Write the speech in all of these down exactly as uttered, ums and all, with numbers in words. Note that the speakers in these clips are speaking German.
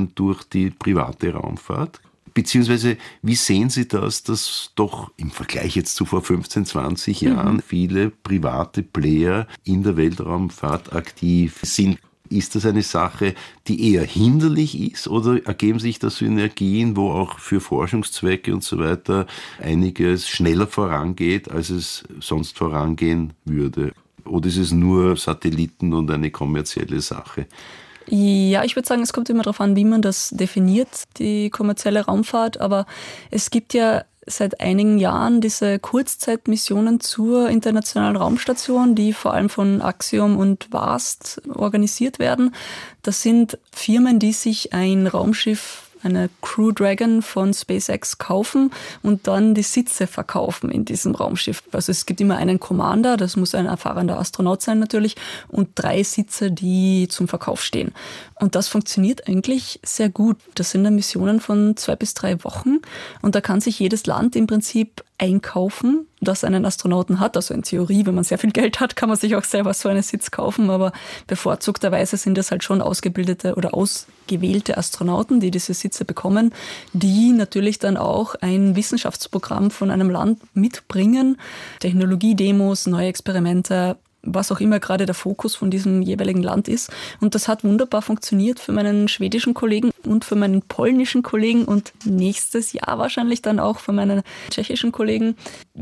kommen durch die private Raumfahrt? Beziehungsweise, wie sehen Sie das, dass doch im Vergleich jetzt zu vor fünfzehn, zwanzig Jahren mhm. viele private Player in der Weltraumfahrt aktiv sind? Ist das eine Sache, die eher hinderlich ist, oder ergeben sich da Synergien, wo auch für Forschungszwecke und so weiter einiges schneller vorangeht, als es sonst vorangehen würde? Oder ist es nur Satelliten und eine kommerzielle Sache? Ja, ich würde sagen, es kommt immer darauf an, wie man das definiert, die kommerzielle Raumfahrt. Aber es gibt ja seit einigen Jahren diese Kurzzeitmissionen zur Internationalen Raumstation, die vor allem von Axiom und VAST organisiert werden. Das sind Firmen, die sich ein Raumschiff, eine Crew Dragon von SpaceX kaufen und dann die Sitze verkaufen in diesem Raumschiff. Also es gibt immer einen Commander, das muss ein erfahrener Astronaut sein natürlich, und drei Sitze, die zum Verkauf stehen. Und das funktioniert eigentlich sehr gut. Das sind dann Missionen von zwei bis drei Wochen und da kann sich jedes Land im Prinzip einkaufen, das einen Astronauten hat. Also in Theorie, wenn man sehr viel Geld hat, kann man sich auch selber so einen Sitz kaufen, aber bevorzugterweise sind das halt schon ausgebildete oder ausgewählte Astronauten, die diese Sitze bekommen, die natürlich dann auch ein Wissenschaftsprogramm von einem Land mitbringen, Technologiedemos, neue Experimente, was auch immer gerade der Fokus von diesem jeweiligen Land ist. Und das hat wunderbar funktioniert für meinen schwedischen Kollegen und für meinen polnischen Kollegen und nächstes Jahr wahrscheinlich dann auch für meine tschechischen Kollegen,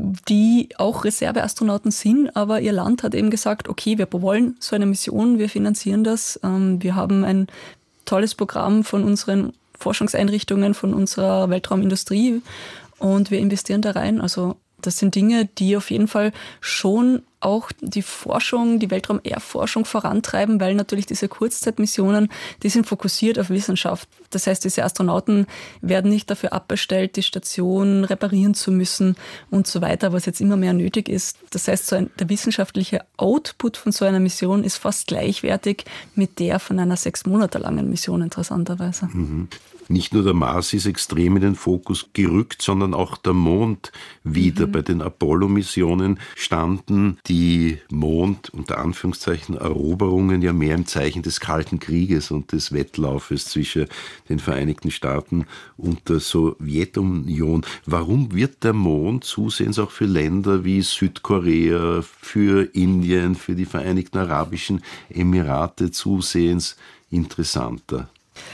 die auch Reserveastronauten sind, aber ihr Land hat eben gesagt, okay, wir wollen so eine Mission, wir finanzieren das, wir haben ein tolles Programm von unseren Forschungseinrichtungen, von unserer Weltraumindustrie und wir investieren da rein. Also das sind Dinge, die auf jeden Fall schon auch die Forschung, die Weltraum-Erforschung vorantreiben, weil natürlich diese Kurzzeitmissionen, die sind fokussiert auf Wissenschaft. Das heißt, diese Astronauten werden nicht dafür abbestellt, die Station reparieren zu müssen und so weiter, was jetzt immer mehr nötig ist. Das heißt, so ein, der wissenschaftliche Output von so einer Mission ist fast gleichwertig mit der von einer sechs Monate langen Mission, interessanterweise. Mhm. Nicht nur der Mars ist extrem in den Fokus gerückt, sondern auch der Mond wieder. Mhm. Bei den Apollo-Missionen standen die Mond, unter Anführungszeichen, Eroberungen ja mehr im Zeichen des Kalten Krieges und des Wettlaufes zwischen den Vereinigten Staaten und der Sowjetunion. Warum wird der Mond zusehends auch für Länder wie Südkorea, für Indien, für die Vereinigten Arabischen Emirate zusehends interessanter?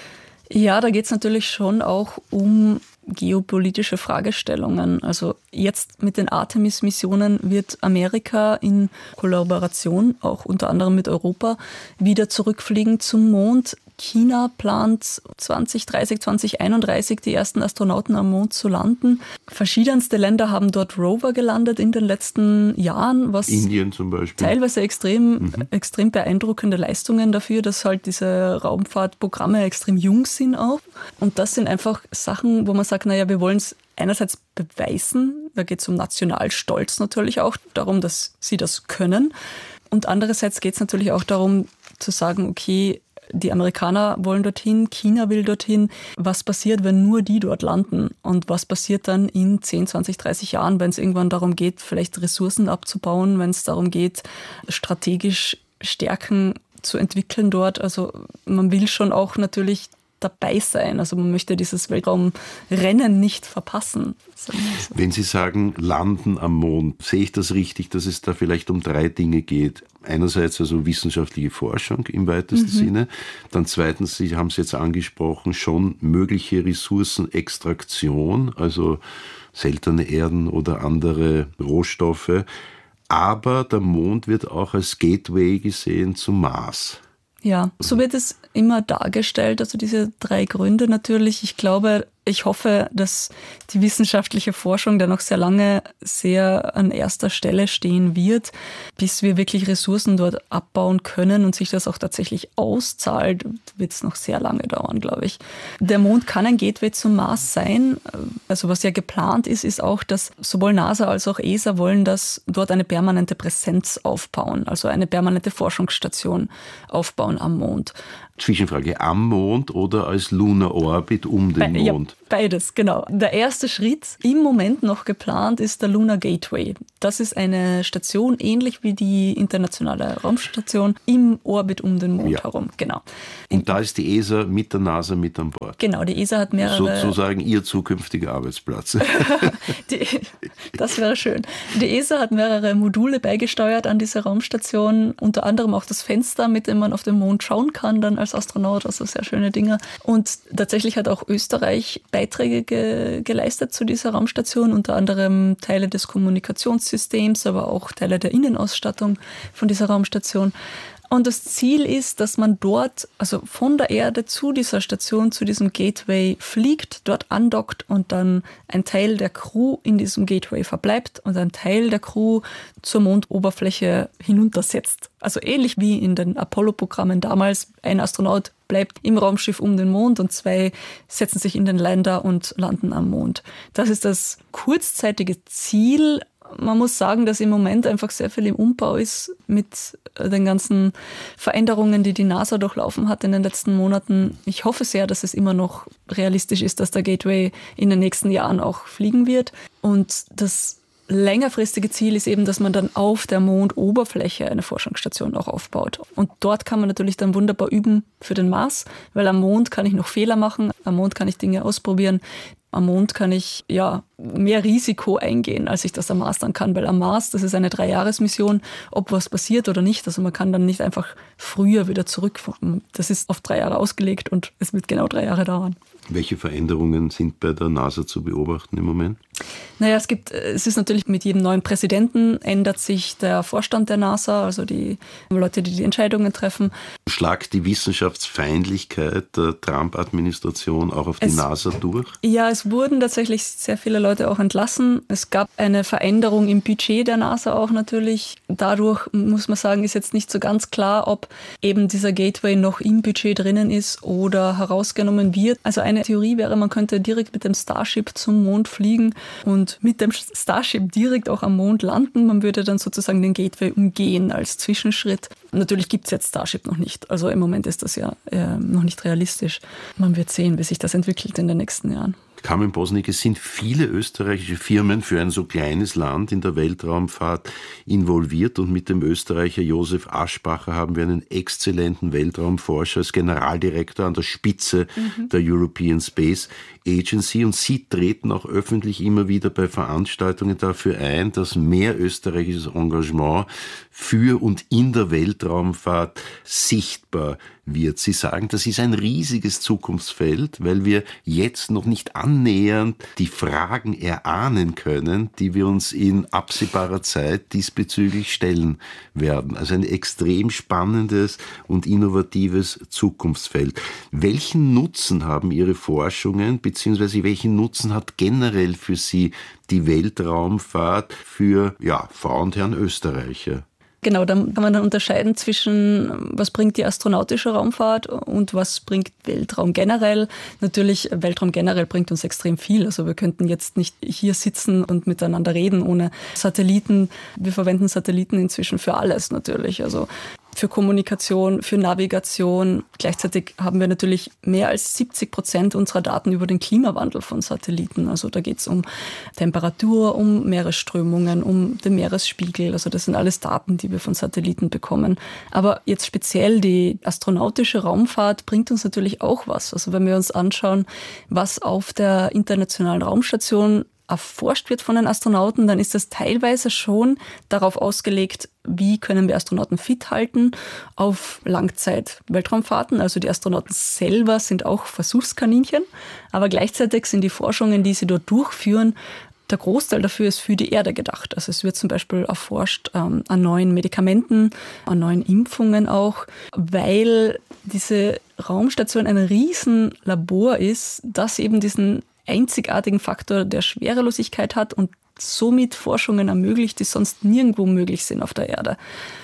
Ja, da geht es natürlich schon auch um geopolitische Fragestellungen. Also jetzt mit den Artemis-Missionen wird Amerika in Kollaboration, auch unter anderem mit Europa, wieder zurückfliegen zum Mond. China plant zwanzig dreißig, zwanzig einunddreißig die ersten Astronauten am Mond zu landen. Verschiedenste Länder haben dort Rover gelandet in den letzten Jahren, was Indien zum Beispiel. Teilweise extrem, mhm. extrem beeindruckende Leistungen dafür, dass halt diese Raumfahrtprogramme extrem jung sind auch. Und das sind einfach Sachen, wo man sagt, naja, wir wollen es einerseits beweisen, da geht es um Nationalstolz natürlich auch, darum, dass sie das können. Und andererseits geht es natürlich auch darum zu sagen, okay, die Amerikaner wollen dorthin, China will dorthin. Was passiert, wenn nur die dort landen? Und was passiert dann in zehn, zwanzig, dreißig Jahren, wenn es irgendwann darum geht, vielleicht Ressourcen abzubauen, wenn es darum geht, strategisch Stärken zu entwickeln dort? Also man will schon auch natürlich dabei sein. Also man möchte dieses Weltraumrennen nicht verpassen. Wenn Sie sagen, landen am Mond, sehe ich das richtig, dass es da vielleicht um drei Dinge geht? Einerseits also wissenschaftliche Forschung im weitesten mhm. Sinne. Dann zweitens, Sie haben es jetzt angesprochen, schon mögliche Ressourcenextraktion, also seltene Erden oder andere Rohstoffe. Aber der Mond wird auch als Gateway gesehen zum Mars. Ja, so wird es immer dargestellt, also diese drei Gründe natürlich. Ich glaube, ich hoffe, dass die wissenschaftliche Forschung dann noch sehr lange sehr an erster Stelle stehen wird, bis wir wirklich Ressourcen dort abbauen können und sich das auch tatsächlich auszahlt, wird es noch sehr lange dauern, glaube ich. Der Mond kann ein Gateway zum Mars sein. Also was ja geplant ist, ist auch, dass sowohl NASA als auch E S A wollen, dass dort eine permanente Präsenz aufbauen, also eine permanente Forschungsstation aufbauen am Mond. Zwischenfrage, am Mond oder als Lunar Orbit um den Be- Mond? Mond? Beides, genau. Der erste Schritt, im Moment noch geplant, ist der Lunar Gateway. Das ist eine Station, ähnlich wie die internationale Raumstation, im Orbit um den Mond ja. herum. Genau. Und da ist die E S A mit der NASA mit an Bord? Genau, die E S A hat mehrere... Sozusagen ihr zukünftiger Arbeitsplatz. die, das wäre schön. Die E S A hat mehrere Module beigesteuert an diese Raumstation, unter anderem auch das Fenster, mit dem man auf den Mond schauen kann, dann als Astronaut, also sehr schöne Dinge. Und tatsächlich hat auch Österreich Beiträge ge- geleistet zu dieser Raumstation, unter anderem Teile des Kommunikationssystems, aber auch Teile der Innenausstattung von dieser Raumstation. Und das Ziel ist, dass man dort, also von der Erde zu dieser Station, zu diesem Gateway fliegt, dort andockt und dann ein Teil der Crew in diesem Gateway verbleibt und ein Teil der Crew zur Mondoberfläche hinuntersetzt. Also ähnlich wie in den Apollo-Programmen damals. Ein Astronaut bleibt im Raumschiff um den Mond und zwei setzen sich in den Lander und landen am Mond. Das ist das kurzzeitige Ziel. Man muss sagen, dass im Moment einfach sehr viel im Umbau ist mit den ganzen Veränderungen, die die NASA durchlaufen hat in den letzten Monaten. Ich hoffe sehr, dass es immer noch realistisch ist, dass der Gateway in den nächsten Jahren auch fliegen wird. Und das längerfristige Ziel ist eben, dass man dann auf der Mondoberfläche eine Forschungsstation auch aufbaut. Und dort kann man natürlich dann wunderbar üben für den Mars, weil am Mond kann ich noch Fehler machen, am Mond kann ich Dinge ausprobieren. Am Mond kann ich ja mehr Risiko eingehen, als ich das am Mars dann kann, weil am Mars, das ist eine Dreijahresmission, ob was passiert oder nicht. Also man kann dann nicht einfach früher wieder zurück. Das ist auf drei Jahre ausgelegt und es wird genau drei Jahre dauern. Welche Veränderungen sind bei der NASA zu beobachten im Moment? Naja, es gibt, es ist natürlich mit jedem neuen Präsidenten ändert sich der Vorstand der NASA, also die Leute, die die Entscheidungen treffen. Schlagt die Wissenschaftsfeindlichkeit der Trump-Administration auch auf die es, NASA durch? Ja, es wurden tatsächlich sehr viele Leute auch entlassen. Es gab eine Veränderung im Budget der NASA auch natürlich. Dadurch muss man sagen, ist jetzt nicht so ganz klar, ob eben dieser Gateway noch im Budget drinnen ist oder herausgenommen wird. Also eine Theorie wäre, man könnte direkt mit dem Starship zum Mond fliegen und mit dem Starship direkt auch am Mond landen. Man würde dann sozusagen den Gateway umgehen als Zwischenschritt. Natürlich gibt es jetzt Starship noch nicht. Also im Moment ist das ja äh, noch nicht realistisch. Man wird sehen, wie sich das entwickelt in den nächsten Jahren. Carmen Bosnick, es sind viele österreichische Firmen für ein so kleines Land in der Weltraumfahrt involviert und mit dem Österreicher Josef Aschbacher haben wir einen exzellenten Weltraumforscher als Generaldirektor an der Spitze mhm. der European Space Agency und Sie treten auch öffentlich immer wieder bei Veranstaltungen dafür ein, dass mehr österreichisches Engagement für und in der Weltraumfahrt sichtbar wird. Sie sagen, das ist ein riesiges Zukunftsfeld, weil wir jetzt noch nicht annähernd die Fragen erahnen können, die wir uns in absehbarer Zeit diesbezüglich stellen werden. Also ein extrem spannendes und innovatives Zukunftsfeld. Welchen Nutzen haben Ihre Forschungen, beziehungsweise welchen Nutzen hat generell für Sie die Weltraumfahrt für ja, Frau und Herrn Österreicher? Genau, da kann man dann unterscheiden zwischen, was bringt die astronautische Raumfahrt und was bringt Weltraum generell. Natürlich, Weltraum generell bringt uns extrem viel. Also wir könnten jetzt nicht hier sitzen und miteinander reden ohne Satelliten. Wir verwenden Satelliten inzwischen für alles natürlich. Also für Kommunikation, für Navigation. Gleichzeitig haben wir natürlich mehr als siebzig Prozent unserer Daten über den Klimawandel von Satelliten. Also da geht es um Temperatur, um Meeresströmungen, um den Meeresspiegel. Also das sind alles Daten, die wir von Satelliten bekommen. Aber jetzt speziell die astronautische Raumfahrt bringt uns natürlich auch was. Also wenn wir uns anschauen, was auf der Internationalen Raumstation erforscht wird von den Astronauten, dann ist das teilweise schon darauf ausgelegt, wie können wir Astronauten fit halten auf Langzeit-Weltraumfahrten. Also die Astronauten selber sind auch Versuchskaninchen, aber gleichzeitig sind die Forschungen, die sie dort durchführen, der Großteil dafür ist für die Erde gedacht. Also es wird zum Beispiel erforscht ähm, an neuen Medikamenten, an neuen Impfungen auch, weil diese Raumstation ein Riesenlabor ist, das eben diesen einzigartigen Faktor der Schwerelosigkeit hat und somit Forschungen ermöglicht, die sonst nirgendwo möglich sind auf der Erde.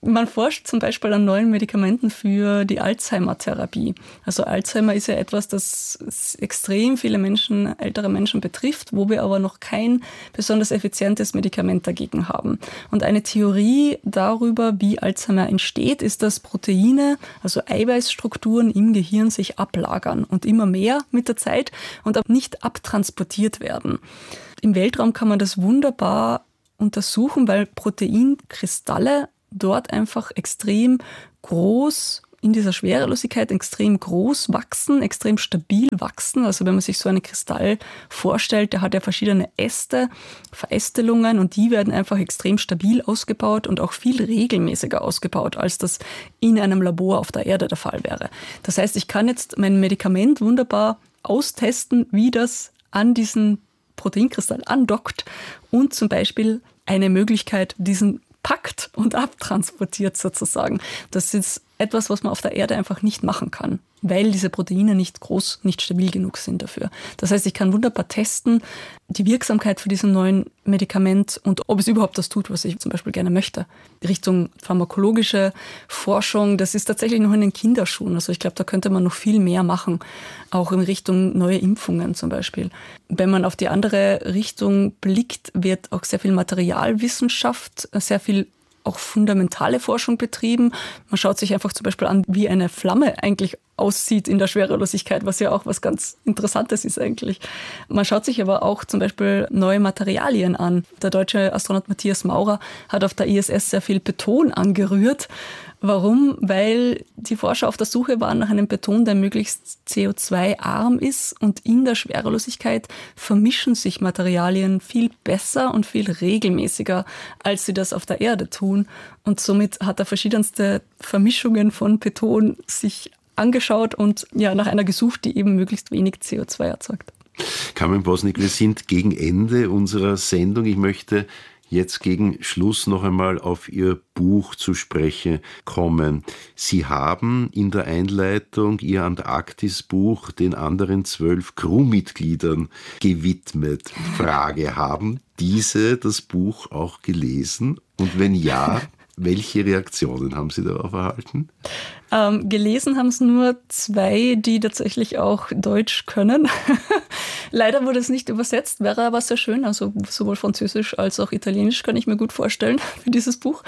Man forscht zum Beispiel an neuen Medikamenten für die Alzheimer-Therapie. Also Alzheimer ist ja etwas, das extrem viele Menschen, ältere Menschen betrifft, wo wir aber noch kein besonders effizientes Medikament dagegen haben. Und eine Theorie darüber, wie Alzheimer entsteht, ist, dass Proteine, also Eiweißstrukturen im Gehirn sich ablagern und immer mehr mit der Zeit und auch nicht abtransportiert werden. Im Weltraum kann man das wunderbar untersuchen, weil Proteinkristalle dort einfach extrem groß, in dieser Schwerelosigkeit extrem groß wachsen, extrem stabil wachsen. Also wenn man sich so einen Kristall vorstellt, der hat ja verschiedene Äste, Verästelungen und die werden einfach extrem stabil ausgebaut und auch viel regelmäßiger ausgebaut, als das in einem Labor auf der Erde der Fall wäre. Das heißt, ich kann jetzt mein Medikament wunderbar austesten, wie das an diesen Proteinkristall andockt und zum Beispiel eine Möglichkeit, diesen packt und abtransportiert sozusagen. Das ist etwas, was man auf der Erde einfach nicht machen kann, weil diese Proteine nicht groß, nicht stabil genug sind dafür. Das heißt, ich kann wunderbar testen, die Wirksamkeit für diesen neuen Medikament und ob es überhaupt das tut, was ich zum Beispiel gerne möchte. Richtung pharmakologische Forschung, das ist tatsächlich noch in den Kinderschuhen. Also ich glaube, da könnte man noch viel mehr machen, auch in Richtung neue Impfungen zum Beispiel. Wenn man auf die andere Richtung blickt, wird auch sehr viel Materialwissenschaft, sehr viel auch fundamentale Forschung betrieben. Man schaut sich einfach zum Beispiel an, wie eine Flamme eigentlich aussieht in der Schwerelosigkeit, was ja auch was ganz Interessantes ist eigentlich. Man schaut sich aber auch zum Beispiel neue Materialien an. Der deutsche Astronaut Matthias Maurer hat auf der I S S sehr viel Beton angerührt. Warum? Weil die Forscher auf der Suche waren nach einem Beton, der möglichst C O zwei arm ist und in der Schwerelosigkeit vermischen sich Materialien viel besser und viel regelmäßiger, als sie das auf der Erde tun. Und somit hat er verschiedenste Vermischungen von Beton sich angeschaut und ja, nach einer gesucht, die eben möglichst wenig C O zwei erzeugt. Carmen Bosnick, wir sind gegen Ende unserer Sendung. Ich möchte jetzt gegen Schluss noch einmal auf Ihr Buch zu sprechen kommen. Sie haben in der Einleitung Ihr Antarktis-Buch den anderen zwölf Crewmitgliedern gewidmet. Frage, haben diese das Buch auch gelesen? Und wenn ja, welche Reaktionen haben Sie darauf erhalten? Ähm, gelesen haben es nur zwei, die tatsächlich auch Deutsch können. Leider wurde es nicht übersetzt, wäre aber sehr schön. Also sowohl Französisch als auch Italienisch kann ich mir gut vorstellen für dieses Buch.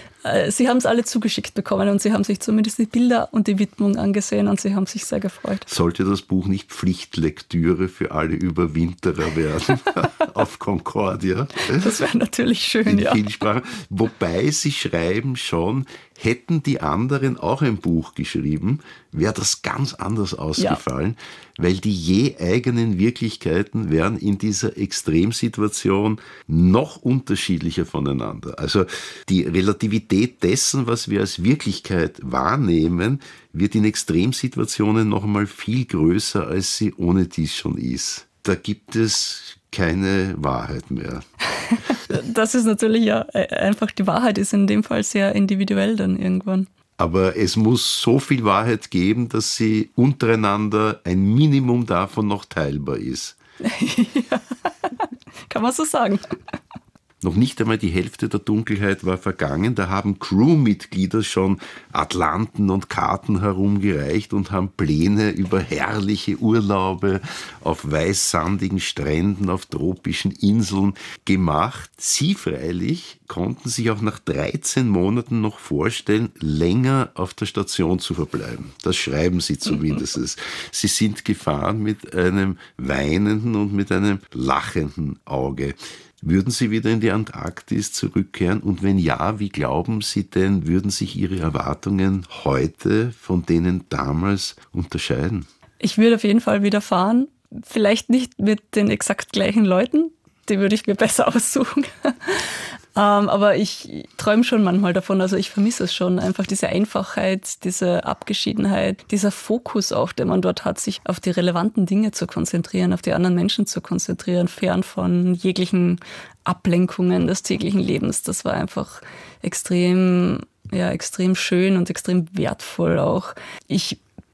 Sie haben es alle zugeschickt bekommen und sie haben sich zumindest die Bilder und die Widmung angesehen und sie haben sich sehr gefreut. Sollte das Buch nicht Pflichtlektüre für alle Überwinterer werden auf Concordia? Das wäre natürlich schön, in ja. vielen Sprachen. Wobei Sie schreiben schon, hätten die anderen auch ein Buch geschrieben, wäre das ganz anders ausgefallen, ja. Weil die je eigenen Wirklichkeiten wären in dieser Extremsituation noch unterschiedlicher voneinander. Also die Relativität dessen, was wir als Wirklichkeit wahrnehmen, wird in Extremsituationen noch einmal viel größer, als sie ohne dies schon ist. Da gibt es keine Wahrheit mehr. Das ist natürlich ja einfach, die Wahrheit ist in dem Fall sehr individuell dann irgendwann. Aber es muss so viel Wahrheit geben, dass sie untereinander ein Minimum davon noch teilbar ist. Ja, kann man so sagen. Noch nicht einmal die Hälfte der Dunkelheit war vergangen, da haben Crewmitglieder schon Atlanten und Karten herumgereicht und haben Pläne über herrliche Urlaube auf weißsandigen Stränden, auf tropischen Inseln gemacht. Sie freilich konnten sich auch nach dreizehn Monaten noch vorstellen, länger auf der Station zu verbleiben. Das schreiben sie zumindest. Sie sind gefahren mit einem weinenden und mit einem lachenden Auge. Würden Sie wieder in die Antarktis zurückkehren? Und wenn ja, wie glauben Sie denn, würden sich Ihre Erwartungen heute von denen damals unterscheiden? Ich würde auf jeden Fall wieder fahren. Vielleicht nicht mit den exakt gleichen Leuten. Die würde ich mir besser aussuchen. ähm, aber ich träume schon manchmal davon. Also ich vermisse es schon. Einfach diese Einfachheit, diese Abgeschiedenheit, dieser Fokus auch, den man dort hat, sich auf die relevanten Dinge zu konzentrieren, auf die anderen Menschen zu konzentrieren, fern von jeglichen Ablenkungen des täglichen Lebens. Das war einfach extrem, ja, extrem schön und extrem wertvoll auch. Ich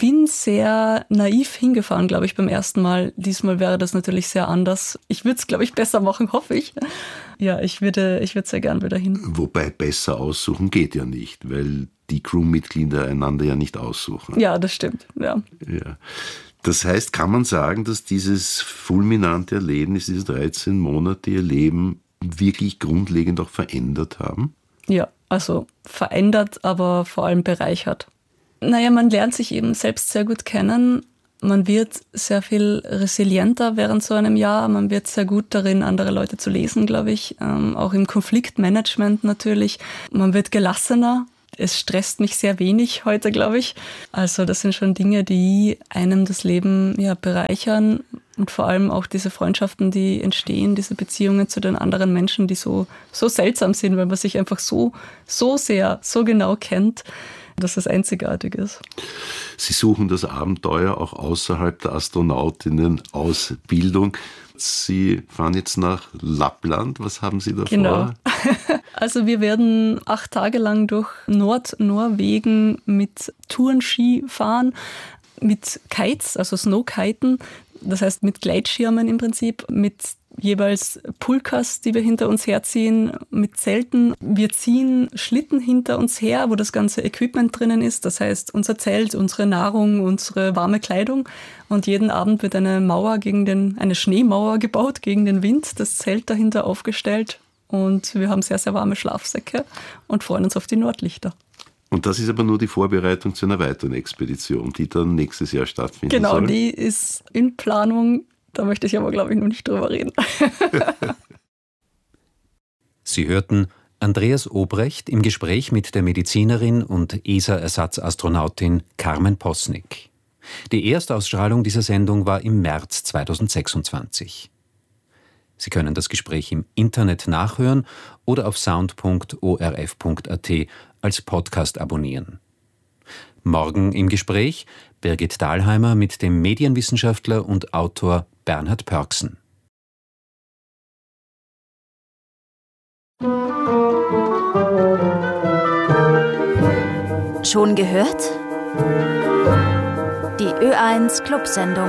bin sehr naiv hingefahren, glaube ich, beim ersten Mal. Diesmal wäre das natürlich sehr anders. Ich würde es, glaube ich, besser machen, hoffe ich. Ja, ich würde, ich würde sehr gern wieder hin. Wobei besser aussuchen geht ja nicht, weil die Crewmitglieder einander ja nicht aussuchen. Ja, das stimmt, ja. Ja. Das heißt, kann man sagen, dass dieses fulminante Erlebnis, diese dreizehn Monate ihr Leben wirklich grundlegend auch verändert haben? Ja, also verändert, aber vor allem bereichert. Naja, man lernt sich eben selbst sehr gut kennen. Man wird sehr viel resilienter während so einem Jahr. Man wird sehr gut darin, andere Leute zu lesen, glaube ich. Ähm, auch im Konfliktmanagement natürlich. Man wird gelassener. Es stresst mich sehr wenig heute, glaube ich. Also das sind schon Dinge, die einem das Leben ja bereichern. Und vor allem auch diese Freundschaften, die entstehen, diese Beziehungen zu den anderen Menschen, die so, so seltsam sind, weil man sich einfach so, so sehr, so genau kennt, dass das einzigartig ist. Sie suchen das Abenteuer auch außerhalb der Astronautinnen-Ausbildung. Sie fahren jetzt nach Lappland. Was haben Sie da genau. vor? Also wir werden acht Tage lang durch Nordnorwegen mit Tourenski fahren, mit Kites, also Snowkiten. Das heißt mit Gleitschirmen im Prinzip, mit jeweils Pulkas, die wir hinter uns herziehen, mit Zelten. Wir ziehen Schlitten hinter uns her, wo das ganze Equipment drinnen ist. Das heißt unser Zelt, unsere Nahrung, unsere warme Kleidung. Und jeden Abend wird eine Mauer gegen den, eine Schneemauer gebaut gegen den Wind, das Zelt dahinter aufgestellt. Und wir haben sehr, sehr warme Schlafsäcke und freuen uns auf die Nordlichter. Und das ist aber nur die Vorbereitung zu einer weiteren Expedition, die dann nächstes Jahr stattfinden genau, soll? Genau, die ist in Planung. Da möchte ich aber, glaube ich, noch nicht drüber reden. Sie hörten Andreas Obrecht im Gespräch mit der Medizinerin und E S A-Ersatzastronautin Carmen Posnick. Die Erstausstrahlung dieser Sendung war im März zweitausendsechsundzwanzig. Sie können das Gespräch im Internet nachhören oder auf sound punkt o r f punkt a t als Podcast abonnieren. Morgen im Gespräch Birgit Dahlheimer mit dem Medienwissenschaftler und Autor Bernhard Pörksen. Schon gehört? Die Ö eins Clubsendung.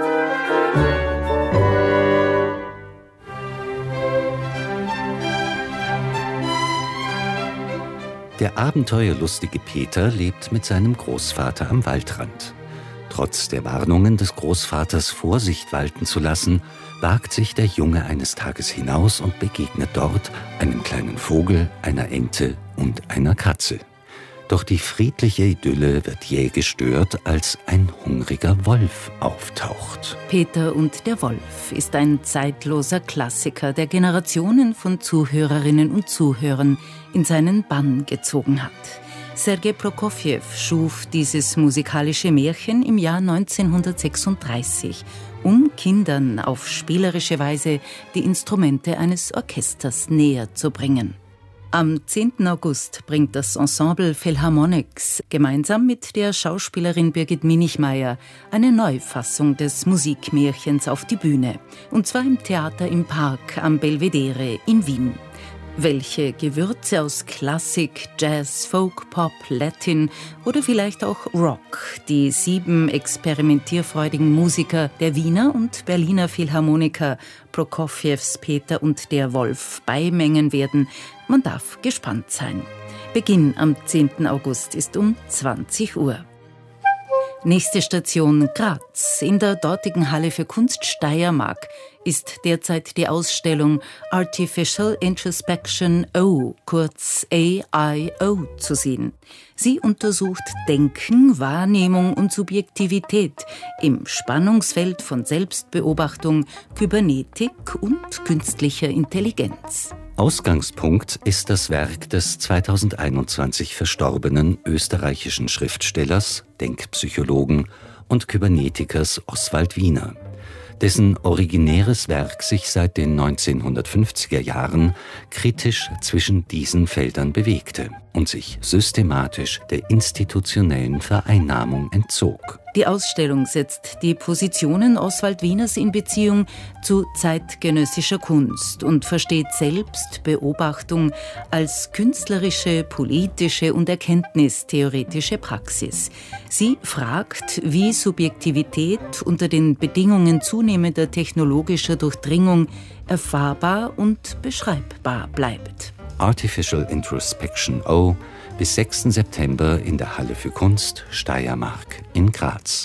Der abenteuerlustige Peter lebt mit seinem Großvater am Waldrand. Trotz der Warnungen des Großvaters, Vorsicht walten zu lassen, wagt sich der Junge eines Tages hinaus und begegnet dort einem kleinen Vogel, einer Ente und einer Katze. Doch die friedliche Idylle wird jäh gestört, als ein hungriger Wolf auftaucht. Peter und der Wolf ist ein zeitloser Klassiker, der Generationen von Zuhörerinnen und Zuhörern in seinen Bann gezogen hat. Sergei Prokofjew schuf dieses musikalische Märchen im Jahr neunzehnhundertsechsunddreißig, um Kindern auf spielerische Weise die Instrumente eines Orchesters näher zu bringen. Am zehnten August bringt das Ensemble Philharmonics gemeinsam mit der Schauspielerin Birgit Minichmayr eine Neufassung des Musikmärchens auf die Bühne, und zwar im Theater im Park am Belvedere in Wien. Welche Gewürze aus Klassik, Jazz, Folk, Pop, Latin oder vielleicht auch Rock die sieben experimentierfreudigen Musiker der Wiener und Berliner Philharmoniker Prokofjews Peter und der Wolf beimengen werden, man darf gespannt sein. Beginn am zehnten August ist um zwanzig Uhr. Nächste Station Graz. In der dortigen Halle für Kunst Steiermark ist derzeit die Ausstellung Artificial Introspection O, kurz A I O, zu sehen. Sie untersucht Denken, Wahrnehmung und Subjektivität im Spannungsfeld von Selbstbeobachtung, Kybernetik und künstlicher Intelligenz. Ausgangspunkt ist das Werk des zweitausendeinundzwanzig verstorbenen österreichischen Schriftstellers, Denkpsychologen und Kybernetikers Oswald Wiener, dessen originäres Werk sich seit den neunzehnhundertfünfziger Jahren kritisch zwischen diesen Feldern bewegte und sich systematisch der institutionellen Vereinnahmung entzog. Die Ausstellung setzt die Positionen Oswald Wieners in Beziehung zu zeitgenössischer Kunst und versteht Selbstbeobachtung als künstlerische, politische und erkenntnistheoretische Praxis. Sie fragt, wie Subjektivität unter den Bedingungen zunehmender technologischer Durchdringung erfahrbar und beschreibbar bleibt. Artificial Introspection O bis sechsten September in der Halle für Kunst Steiermark in Graz.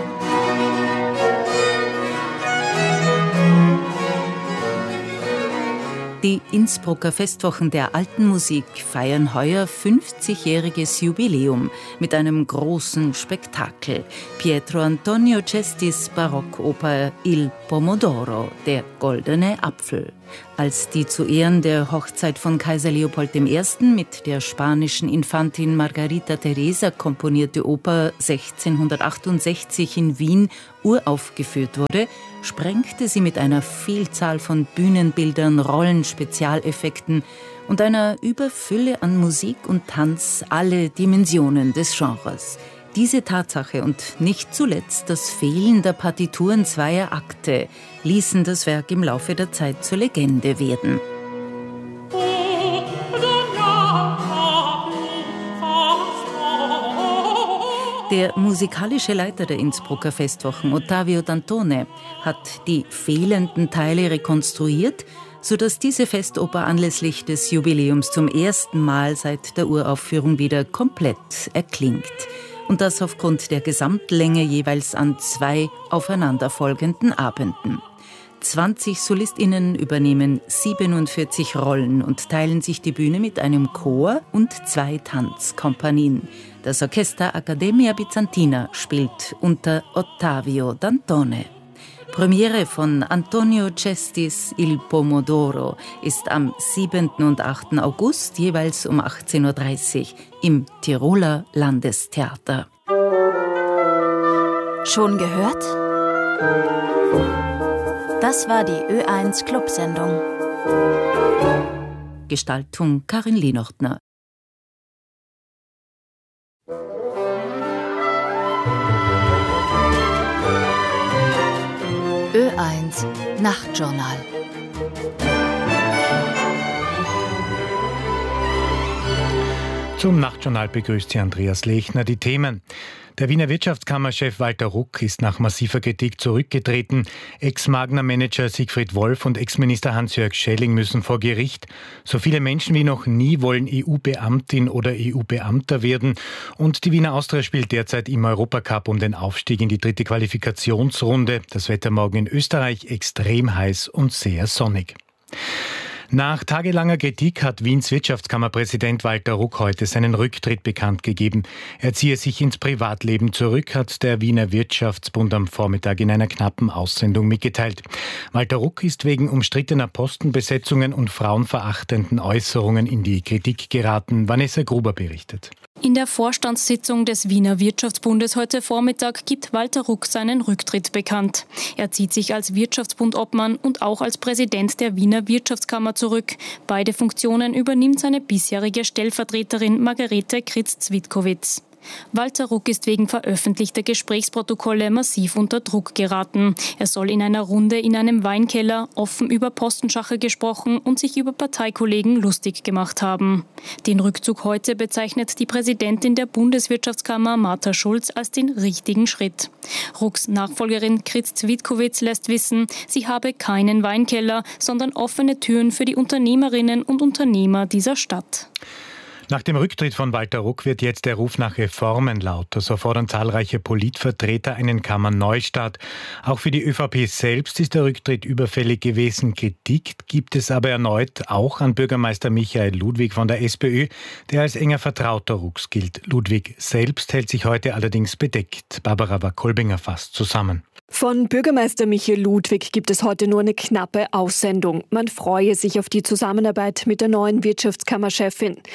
Die Innsbrucker Festwochen der Alten Musik feiern heuer fünfzigjähriges Jubiläum mit einem großen Spektakel. Pietro Antonio Cestis Barockoper Il Pomodoro, der goldene Apfel. Als die zu Ehren der Hochzeit von Kaiser Leopold der Erste. Mit der spanischen Infantin Margarita Teresa komponierte Oper sechzehnhundertachtundsechzig in Wien uraufgeführt wurde, sprengte sie mit einer Vielzahl von Bühnenbildern, Rollen-Spezialeffekten und einer Überfülle an Musik und Tanz alle Dimensionen des Genres. Diese Tatsache und nicht zuletzt das Fehlen der Partituren zweier Akte ließen das Werk im Laufe der Zeit zur Legende werden. Der musikalische Leiter der Innsbrucker Festwochen, Ottavio Dantone, hat die fehlenden Teile rekonstruiert, sodass diese Festoper anlässlich des Jubiläums zum ersten Mal seit der Uraufführung wieder komplett erklingt. Und das aufgrund der Gesamtlänge jeweils an zwei aufeinanderfolgenden Abenden. zwanzig SolistInnen übernehmen siebenundvierzig Rollen und teilen sich die Bühne mit einem Chor und zwei Tanzkompanien. Das Orchester Accademia Bizantina spielt unter Ottavio Dantone. Premiere von Antonio Cestis Il Pomodoro ist am siebten und achten August jeweils um achtzehn Uhr dreißig im Tiroler Landestheater. Schon gehört? Das war die Ö eins Clubsendung. Gestaltung Karin Lehnochtner. Ö eins Nachtjournal. Zum Nachtjournal begrüßt Sie Andreas Lechner. Die Themen. Der Wiener Wirtschaftskammerchef Walter Ruck ist nach massiver Kritik zurückgetreten. Ex-Magna-Manager Siegfried Wolf und Ex-Minister Hans-Jörg Schelling müssen vor Gericht. So viele Menschen wie noch nie wollen E U-Beamtin oder E U-Beamter werden. Und die Wiener Austria spielt derzeit im Europacup um den Aufstieg in die dritte Qualifikationsrunde. Das Wetter morgen in Österreich extrem heiß und sehr sonnig. Nach tagelanger Kritik hat Wiens Wirtschaftskammerpräsident Walter Ruck heute seinen Rücktritt bekannt gegeben. Er ziehe sich ins Privatleben zurück, hat der Wiener Wirtschaftsbund am Vormittag in einer knappen Aussendung mitgeteilt. Walter Ruck ist wegen umstrittener Postenbesetzungen und frauenverachtenden Äußerungen in die Kritik geraten. Vanessa Gruber berichtet. In der Vorstandssitzung des Wiener Wirtschaftsbundes heute Vormittag gibt Walter Ruck seinen Rücktritt bekannt. Er zieht sich als Wirtschaftsbundobmann und auch als Präsident der Wiener Wirtschaftskammer zurück. Beide Funktionen übernimmt seine bisherige Stellvertreterin Margarete Kritz-Zwitkowitz. Walter Ruck ist wegen veröffentlichter Gesprächsprotokolle massiv unter Druck geraten. Er soll in einer Runde in einem Weinkeller offen über Postenschacher gesprochen und sich über Parteikollegen lustig gemacht haben. Den Rückzug heute bezeichnet die Präsidentin der Bundeswirtschaftskammer Martha Schulz als den richtigen Schritt. Rucks Nachfolgerin Kritz-Zwitkowitz lässt wissen, sie habe keinen Weinkeller, sondern offene Türen für die Unternehmerinnen und Unternehmer dieser Stadt. Nach dem Rücktritt von Walter Ruck wird jetzt der Ruf nach Reformen lauter. So fordern zahlreiche Politvertreter einen Kammerneustart. Auch für die ÖVP selbst ist der Rücktritt überfällig gewesen. Kritik gibt es aber erneut auch an Bürgermeister Michael Ludwig von der SPÖ, der als enger Vertrauter Rucks gilt. Ludwig selbst hält sich heute allerdings bedeckt. Barbara Wakolbinger fasst zusammen. Von Bürgermeister Michael Ludwig gibt es heute nur eine knappe Aussendung. Man freue sich auf die Zusammenarbeit mit der neuen Wirtschaftskammerchefin. Dann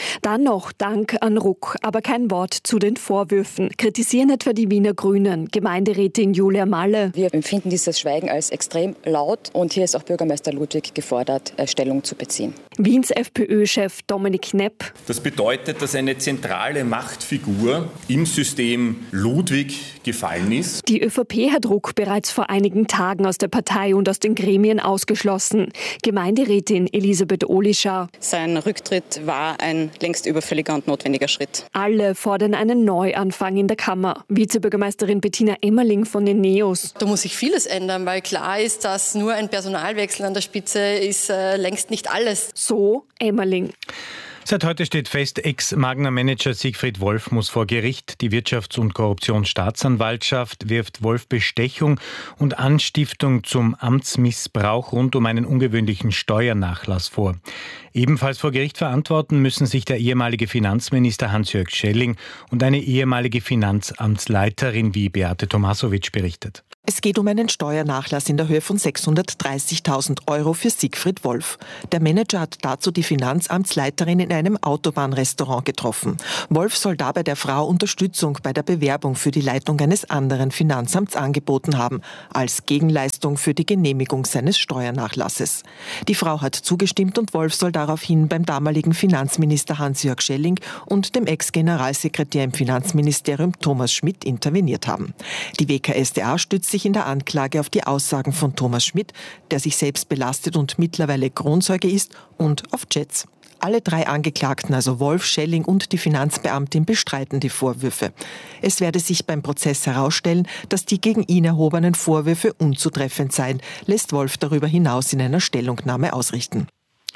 Dennoch Dank an Ruck, aber kein Wort zu den Vorwürfen. Kritisieren etwa die Wiener Grünen. Gemeinderätin Julia Malle. Wir empfinden dieses Schweigen als extrem laut und hier ist auch Bürgermeister Ludwig gefordert, Stellung zu beziehen. Wiens FPÖ-Chef Dominik Knepp. Das bedeutet, dass eine zentrale Machtfigur im System Ludwig gefallen ist. Die ÖVP hat Ruck bereits vor einigen Tagen aus der Partei und aus den Gremien ausgeschlossen. Gemeinderätin Elisabeth Ohlischer. Sein Rücktritt war ein längst überfälliger und notwendiger Schritt. Alle fordern einen Neuanfang in der Kammer. Vizebürgermeisterin Bettina Emmerling von den Neos. Da muss sich vieles ändern, weil klar ist, dass nur ein Personalwechsel an der Spitze ist äh, längst nicht alles. So Emmerling. Seit heute steht fest, Ex-Magna-Manager Siegfried Wolf muss vor Gericht. Die Wirtschafts- und Korruptionsstaatsanwaltschaft wirft Wolf Bestechung und Anstiftung zum Amtsmissbrauch rund um einen ungewöhnlichen Steuernachlass vor. Ebenfalls vor Gericht verantworten müssen sich der ehemalige Finanzminister Hans-Jörg Schelling und eine ehemalige Finanzamtsleiterin, wie Beate Tomasowitsch berichtet. Es geht um einen Steuernachlass in der Höhe von sechshundertdreißigtausend Euro für Siegfried Wolf. Der Manager hat dazu die Finanzamtsleiterin in einem Autobahnrestaurant getroffen. Wolf soll dabei der Frau Unterstützung bei der Bewerbung für die Leitung eines anderen Finanzamts angeboten haben, als Gegenleistung für die Genehmigung seines Steuernachlasses. Die Frau hat zugestimmt und Wolf soll daraufhin beim damaligen Finanzminister Hans-Jörg Schelling und dem Ex-Generalsekretär im Finanzministerium Thomas Schmidt interveniert haben. Die W K S d A stützt sich in der Anklage auf die Aussagen von Thomas Schmidt, der sich selbst belastet und mittlerweile Kronzeuge ist, und auf Chats. Alle drei Angeklagten, also Wolf, Schelling und die Finanzbeamtin, bestreiten die Vorwürfe. Es werde sich beim Prozess herausstellen, dass die gegen ihn erhobenen Vorwürfe unzutreffend seien, lässt Wolf darüber hinaus in einer Stellungnahme ausrichten.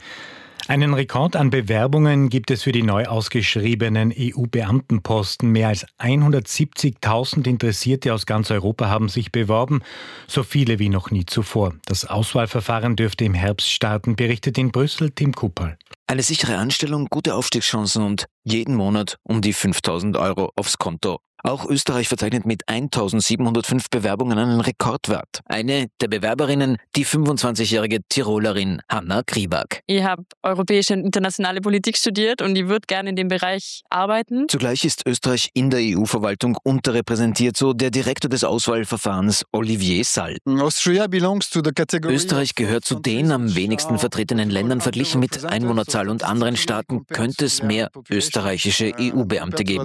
Einen Rekord an Bewerbungen gibt es für die neu ausgeschriebenen E U-Beamtenposten. Mehr als hundertsiebzigtausend Interessierte aus ganz Europa haben sich beworben, so viele wie noch nie zuvor. Das Auswahlverfahren dürfte im Herbst starten, berichtet in Brüssel Tim Kupperl. Eine sichere Anstellung, gute Aufstiegschancen und jeden Monat um die fünftausend Euro aufs Konto. Auch Österreich verzeichnet mit eintausendsiebenhundertfünf Bewerbungen einen Rekordwert. Eine der Bewerberinnen, die fünfundzwanzigjährige Tirolerin Hanna Kriwak. Ich habe europäische und internationale Politik studiert und ich würde gerne in dem Bereich arbeiten. Zugleich ist Österreich in der E U-Verwaltung unterrepräsentiert, so der Direktor des Auswahlverfahrens Olivier Sall. Österreich gehört zu den am wenigsten vertretenen Ländern. Verglichen mit Einwohnerzahl und anderen Staaten könnte es mehr österreichische E U-Beamte geben.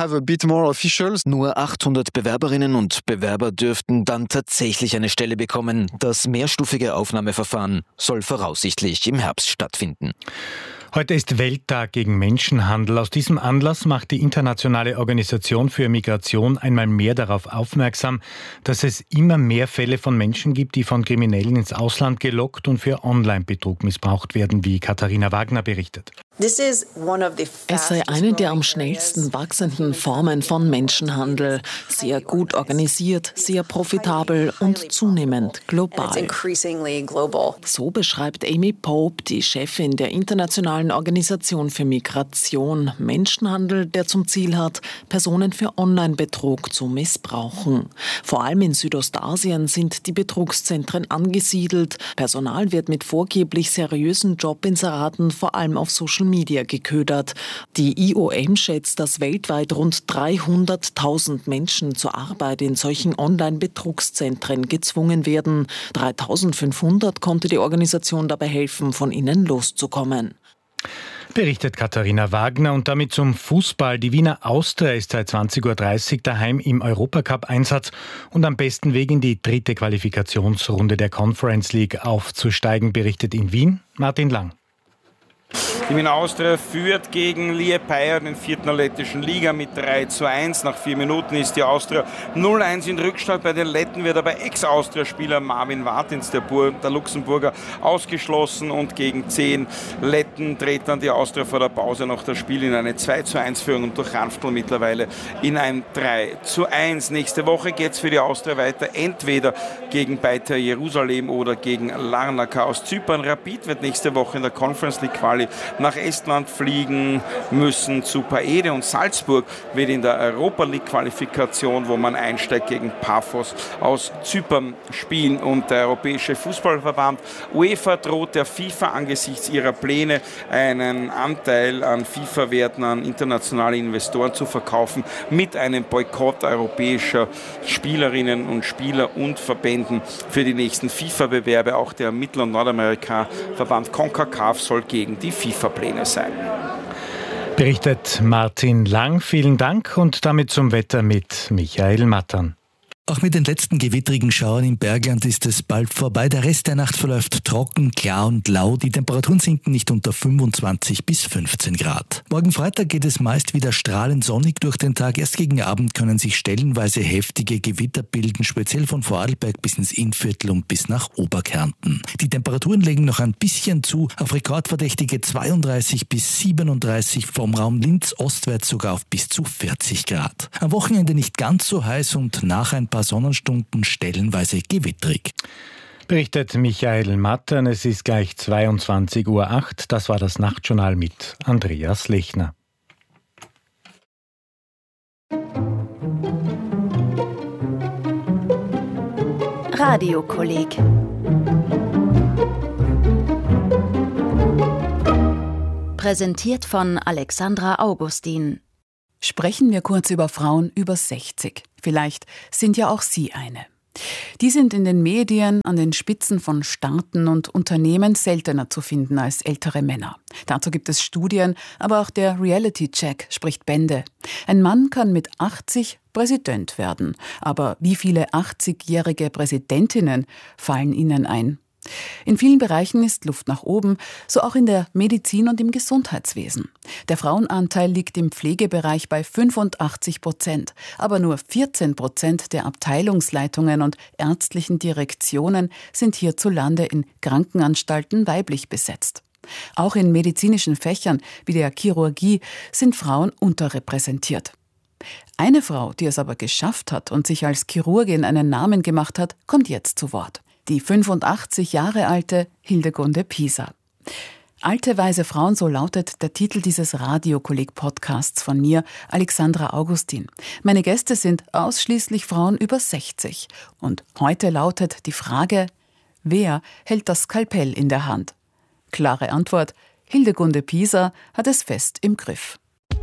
Nur achthundert Bewerberinnen und Bewerber dürften dann tatsächlich eine Stelle bekommen. Das mehrstufige Aufnahmeverfahren soll voraussichtlich im Herbst stattfinden. Heute ist Welttag gegen Menschenhandel. Aus diesem Anlass macht die Internationale Organisation für Migration einmal mehr darauf aufmerksam, dass es immer mehr Fälle von Menschen gibt, die von Kriminellen ins Ausland gelockt und für Online-Betrug missbraucht werden, wie Katharina Wagner berichtet. Es sei eine der am schnellsten wachsenden Formen von Menschenhandel. Sehr gut organisiert, sehr profitabel und zunehmend global. So beschreibt Amy Pope, die Chefin der Internationalen Organisation für Migration, Menschenhandel, der zum Ziel hat, Personen für Online-Betrug zu missbrauchen. Vor allem in Südostasien sind die Betrugszentren angesiedelt. Personal wird mit vorgeblich seriösen Jobinseraten vor allem auf Social Media geködert. Die I O M schätzt, dass weltweit rund dreihunderttausend Menschen zur Arbeit in solchen Online-Betrugszentren gezwungen werden. dreitausendfünfhundert konnte die Organisation dabei helfen, von ihnen loszukommen. Berichtet Katharina Wagner. Und damit zum Fußball. Die Wiener Austria ist seit zwanzig Uhr dreißig daheim im Europacup-Einsatz und am besten Weg in die dritte Qualifikationsrunde der Conference League aufzusteigen, berichtet in Wien Martin Lang. Die Wiener Austria führt gegen Liepāja, den vierten der lettischen Liga, mit drei zu eins. Nach vier Minuten ist die Austria null eins in Rückstand. Bei den Letten wird aber Ex-Austria-Spieler Marvin Martins, der, Bur- der Luxemburger, ausgeschlossen. Und gegen zehn Letten dreht dann die Austria vor der Pause noch das Spiel in eine zwei zu eins Führung und durch Ranftl mittlerweile in ein drei zu eins. Nächste Woche geht es für die Austria weiter, entweder gegen Beitar Jerusalem oder gegen Larnaca aus Zypern. Rapid wird nächste Woche in der Conference League Quali Finale nach Estland fliegen müssen zu Paede, und Salzburg wird in der Europa League Qualifikation, wo man einsteigt, gegen Paphos aus Zypern spielen. Und der Europäische Fußballverband UEFA droht der FIFA angesichts ihrer Pläne, einen Anteil an FIFA-Werten an internationale Investoren zu verkaufen, mit einem Boykott europäischer Spielerinnen und Spieler und Verbänden für die nächsten FIFA-Bewerbe. Auch der Mittel- und Nordamerika-Verband CONCACAF soll gegen die FIFA-Pläne sein. Berichtet Martin Lang. Vielen Dank und damit zum Wetter mit Michael Mattern. Auch mit den letzten gewittrigen Schauern im Bergland ist es bald vorbei. Der Rest der Nacht verläuft trocken, klar und lau. Die Temperaturen sinken nicht unter fünfundzwanzig bis fünfzehn Grad. Morgen Freitag geht es meist wieder strahlend sonnig durch den Tag. Erst gegen Abend können sich stellenweise heftige Gewitter bilden, speziell von Vorarlberg bis ins Innviertel und bis nach Oberkärnten. Die Temperaturen legen noch ein bisschen zu, auf rekordverdächtige zweiunddreißig bis siebenunddreißig, vom Raum Linz ostwärts sogar auf bis zu vierzig Grad. Am Wochenende nicht ganz so heiß und nach ein paar Sonnenstunden stellenweise gewittrig. Berichtet Michael Mattern. Es ist gleich zweiundzwanzig Uhr acht. Das war das Nachtjournal mit Andreas Lechner. Radiokolleg. Präsentiert von Alexandra Augustin. Sprechen wir kurz über Frauen über sechzig. Vielleicht sind ja auch Sie eine. Die sind in den Medien an den Spitzen von Staaten und Unternehmen seltener zu finden als ältere Männer. Dazu gibt es Studien, aber auch der Reality-Check spricht Bände. Ein Mann kann mit achtzig Präsident werden. Aber wie viele achtzigjährige Präsidentinnen fallen Ihnen ein? In vielen Bereichen ist Luft nach oben, so auch in der Medizin und im Gesundheitswesen. Der Frauenanteil liegt im Pflegebereich bei fünfundachtzig Prozent, aber nur vierzehn Prozent der Abteilungsleitungen und ärztlichen Direktionen sind hierzulande in Krankenanstalten weiblich besetzt. Auch in medizinischen Fächern wie der Chirurgie sind Frauen unterrepräsentiert. Eine Frau, die es aber geschafft hat und sich als Chirurgin einen Namen gemacht hat, kommt jetzt zu Wort. Die fünfundachtzig Jahre alte Hildegunde Pisa. Alte, weise Frauen, so lautet der Titel dieses Radiokolleg-Podcasts von mir, Alexandra Augustin. Meine Gäste sind ausschließlich Frauen über sechzig. Und heute lautet die Frage, wer hält das Skalpell in der Hand? Klare Antwort, Hildegunde Pisa hat es fest im Griff.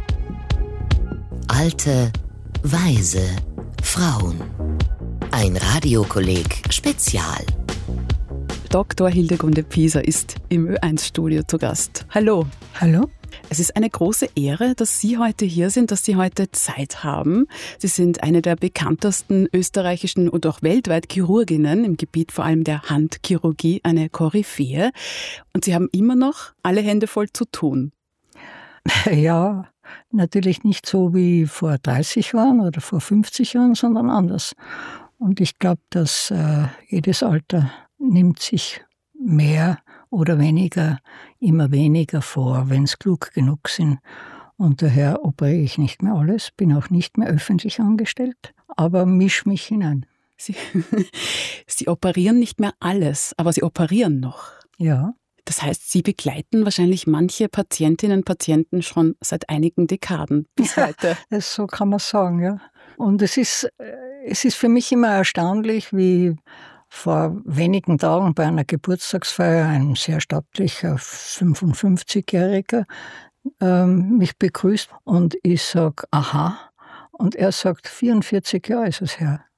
Alte, weise Frauen. Ein Radiokolleg-Spezial. Doktor Hildegunde Pisa ist im Ö eins Studio zu Gast. Hallo. Hallo. Es ist eine große Ehre, dass Sie heute hier sind, dass Sie heute Zeit haben. Sie sind eine der bekanntesten österreichischen und auch weltweit Chirurginnen im Gebiet vor allem der Handchirurgie, eine Koryphäe. Und Sie haben immer noch alle Hände voll zu tun. Ja, natürlich nicht so wie vor dreißig Jahren oder vor fünfzig Jahren, sondern anders. Und ich glaube, dass äh, jedes Alter nimmt sich mehr oder weniger, immer weniger vor, wenn es klug genug sind. Und daher operiere ich nicht mehr alles, bin auch nicht mehr öffentlich angestellt, aber misch mich hinein. Sie, Sie operieren nicht mehr alles, aber Sie operieren noch. Ja. Das heißt, Sie begleiten wahrscheinlich manche Patientinnen und Patienten schon seit einigen Dekaden bis heute. Ja, so kann man sagen, ja. Und es ist, es ist für mich immer erstaunlich, wie vor wenigen Tagen bei einer Geburtstagsfeier ein sehr stattlicher fünfundfünfzigjähriger ähm, mich begrüßt und ich sage, aha, und er sagt, vierundvierzig Jahre ist es her.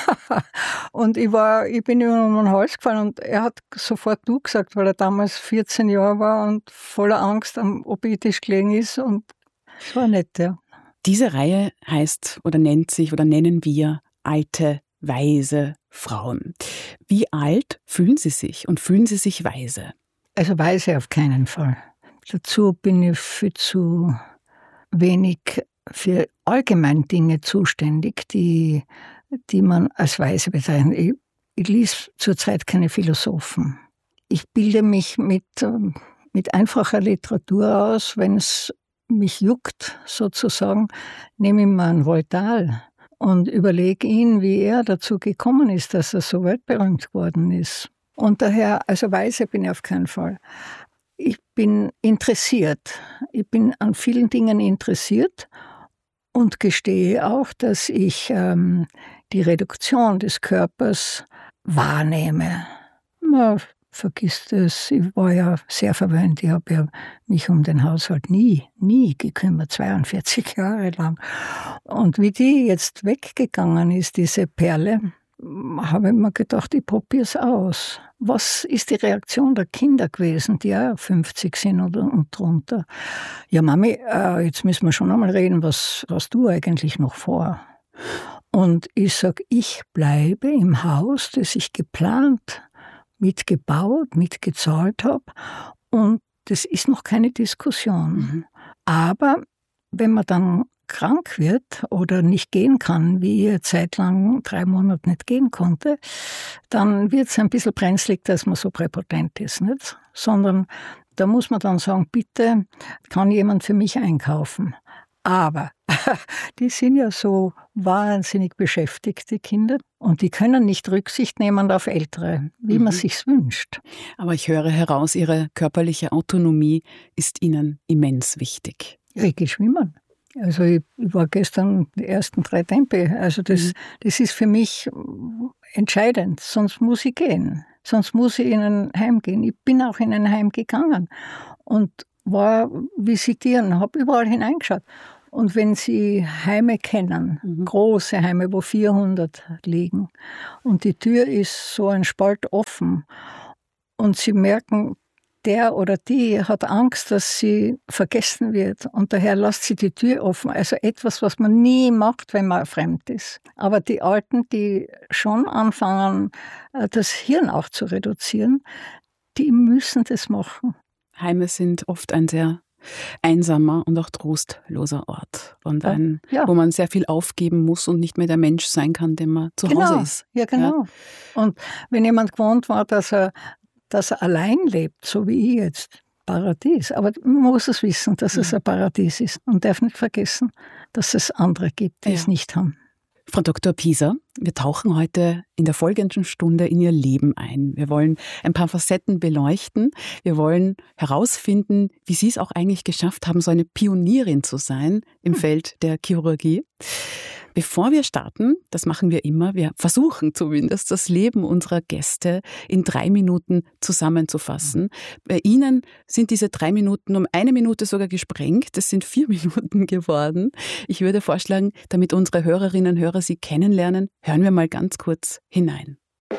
Und ich, war, ich bin ihm um den Hals gefallen und er hat sofort du gesagt, weil er damals vierzehn Jahre war und voller Angst am O P-Tisch gelegen ist und es war nett, ja. Diese Reihe heißt oder nennt sich oder nennen wir alte, weise Frauen. Wie alt fühlen Sie sich und fühlen Sie sich weise? Also weise auf keinen Fall. Dazu bin ich viel zu wenig für allgemein Dinge zuständig, die, die man als weise bezeichnet. Ich, ich lese zurzeit keine Philosophen. Ich bilde mich mit, mit einfacher Literatur aus, wenn es mich juckt, sozusagen, nehme ich mir einen Voltaire und überlege ihn, wie er dazu gekommen ist, dass er so weltberühmt geworden ist. Und daher, also weise bin ich auf keinen Fall. Ich bin interessiert. Ich bin an vielen Dingen interessiert und gestehe auch, dass ich ähm, die Reduktion des Körpers wahrnehme. Man vergisst es, ich war ja sehr verwöhnt. Ich habe ja mich um den Haushalt nie, nie gekümmert, zweiundvierzig Jahre lang. Und wie die jetzt weggegangen ist, diese Perle, habe ich mir gedacht, ich probiere es aus. Was ist die Reaktion der Kinder gewesen, die ja fünfzig sind oder, und drunter? Ja, Mami, äh, jetzt müssen wir schon einmal reden, was hast du eigentlich noch vor? Und ich sage, ich bleibe im Haus, das ich geplant, mitgebaut, mitgezahlt habe. Und das ist noch keine Diskussion. Mhm. Aber wenn man dann krank wird oder nicht gehen kann, wie ich zeitlang drei Monate nicht gehen konnte, dann wird es ein bisschen brenzlig, dass man so präpotent ist, nicht? Sondern da muss man dann sagen, bitte, kann jemand für mich einkaufen? Aber die sind ja so wahnsinnig beschäftigt, die Kinder, und die können nicht Rücksicht nehmen auf Ältere, wie mhm. man sich's wünscht. Aber ich höre heraus, Ihre körperliche Autonomie ist Ihnen immens wichtig. Ja, ich gehe schwimmen. Also ich, ich war gestern die ersten drei Tempe. Also das, mhm. das ist für mich entscheidend. Sonst muss ich gehen. Sonst muss ich in ein Heim gehen. Ich bin auch in ein Heim gegangen und war visitieren, habe überall hineingeschaut. Und wenn Sie Heime kennen, mhm. große Heime, wo vierhundert liegen, und die Tür ist so ein Spalt offen und Sie merken, der oder die hat Angst, dass sie vergessen wird, und daher lässt sie die Tür offen. Also etwas, was man nie macht, wenn man fremd ist. Aber die Alten, die schon anfangen, das Hirn auch zu reduzieren, die müssen das machen. Heime sind oft ein sehr einsamer und auch trostloser Ort. Und ein, ja. wo man sehr viel aufgeben muss und nicht mehr der Mensch sein kann, der man zu genau. Hause ist. Ja, genau. Ja. Und wenn jemand gewohnt war, dass er dass er allein lebt, so wie ich jetzt, Paradies. Aber man muss es wissen, dass es ein Paradies ist. Und darf nicht vergessen, dass es andere gibt, die ja. es nicht haben. Frau Doktor Pieser, wir tauchen heute in der folgenden Stunde in Ihr Leben ein. Wir wollen ein paar Facetten beleuchten. Wir wollen herausfinden, wie Sie es auch eigentlich geschafft haben, so eine Pionierin zu sein im hm. Feld der Chirurgie. Bevor wir starten, das machen wir immer, wir versuchen zumindest, das Leben unserer Gäste in drei Minuten zusammenzufassen. Bei Ihnen sind diese drei Minuten um eine Minute sogar gesprengt. Das sind vier Minuten geworden. Ich würde vorschlagen, damit unsere Hörerinnen und Hörer Sie kennenlernen, hören wir mal ganz kurz hinein.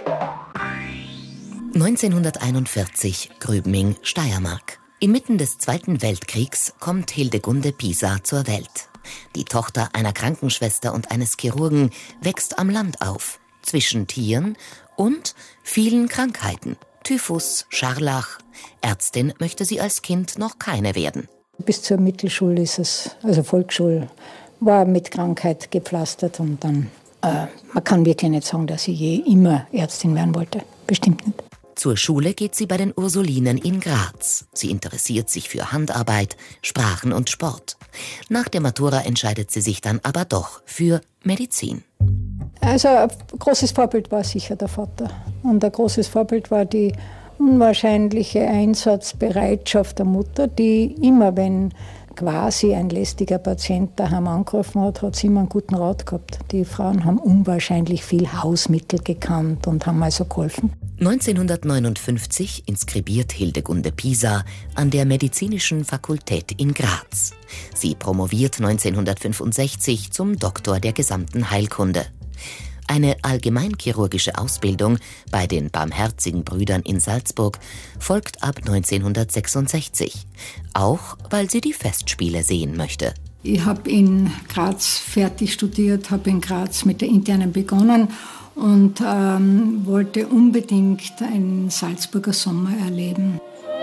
neunzehnhunderteinundvierzig, Grübming, Steiermark. Inmitten des Zweiten Weltkriegs kommt Hildegunde Pieser zur Welt. Die Tochter einer Krankenschwester und eines Chirurgen wächst am Land auf, zwischen Tieren und vielen Krankheiten. Typhus, Scharlach. Ärztin möchte sie als Kind noch keine werden. Bis zur Mittelschule ist es, also Volksschule, war mit Krankheit gepflastert. Und dann, äh, man kann wirklich nicht sagen, dass ich je immer Ärztin werden wollte. Bestimmt nicht. Zur Schule geht sie bei den Ursulinen in Graz. Sie interessiert sich für Handarbeit, Sprachen und Sport. Nach der Matura entscheidet sie sich dann aber doch für Medizin. Also ein großes Vorbild war sicher der Vater. Und ein großes Vorbild war die unwahrscheinliche Einsatzbereitschaft der Mutter, die immer, wenn quasi ein lästiger Patient daheim angerufen hat, hat sie immer einen guten Rat gehabt. Die Frauen haben unwahrscheinlich viel Hausmittel gekannt und haben also geholfen. neunzehnhundertneunundfünfzig inskribiert Hildegunde Pieser an der Medizinischen Fakultät in Graz. Sie promoviert neunzehnhundertfünfundsechzig zum Doktor der gesamten Heilkunde. Eine allgemeinchirurgische Ausbildung bei den Barmherzigen Brüdern in Salzburg folgt ab neunzehnhundertsechsundsechzig, auch weil sie die Festspiele sehen möchte. Ich habe in Graz fertig studiert, habe in Graz mit der Internen begonnen und ähm, wollte unbedingt einen Salzburger Sommer erleben.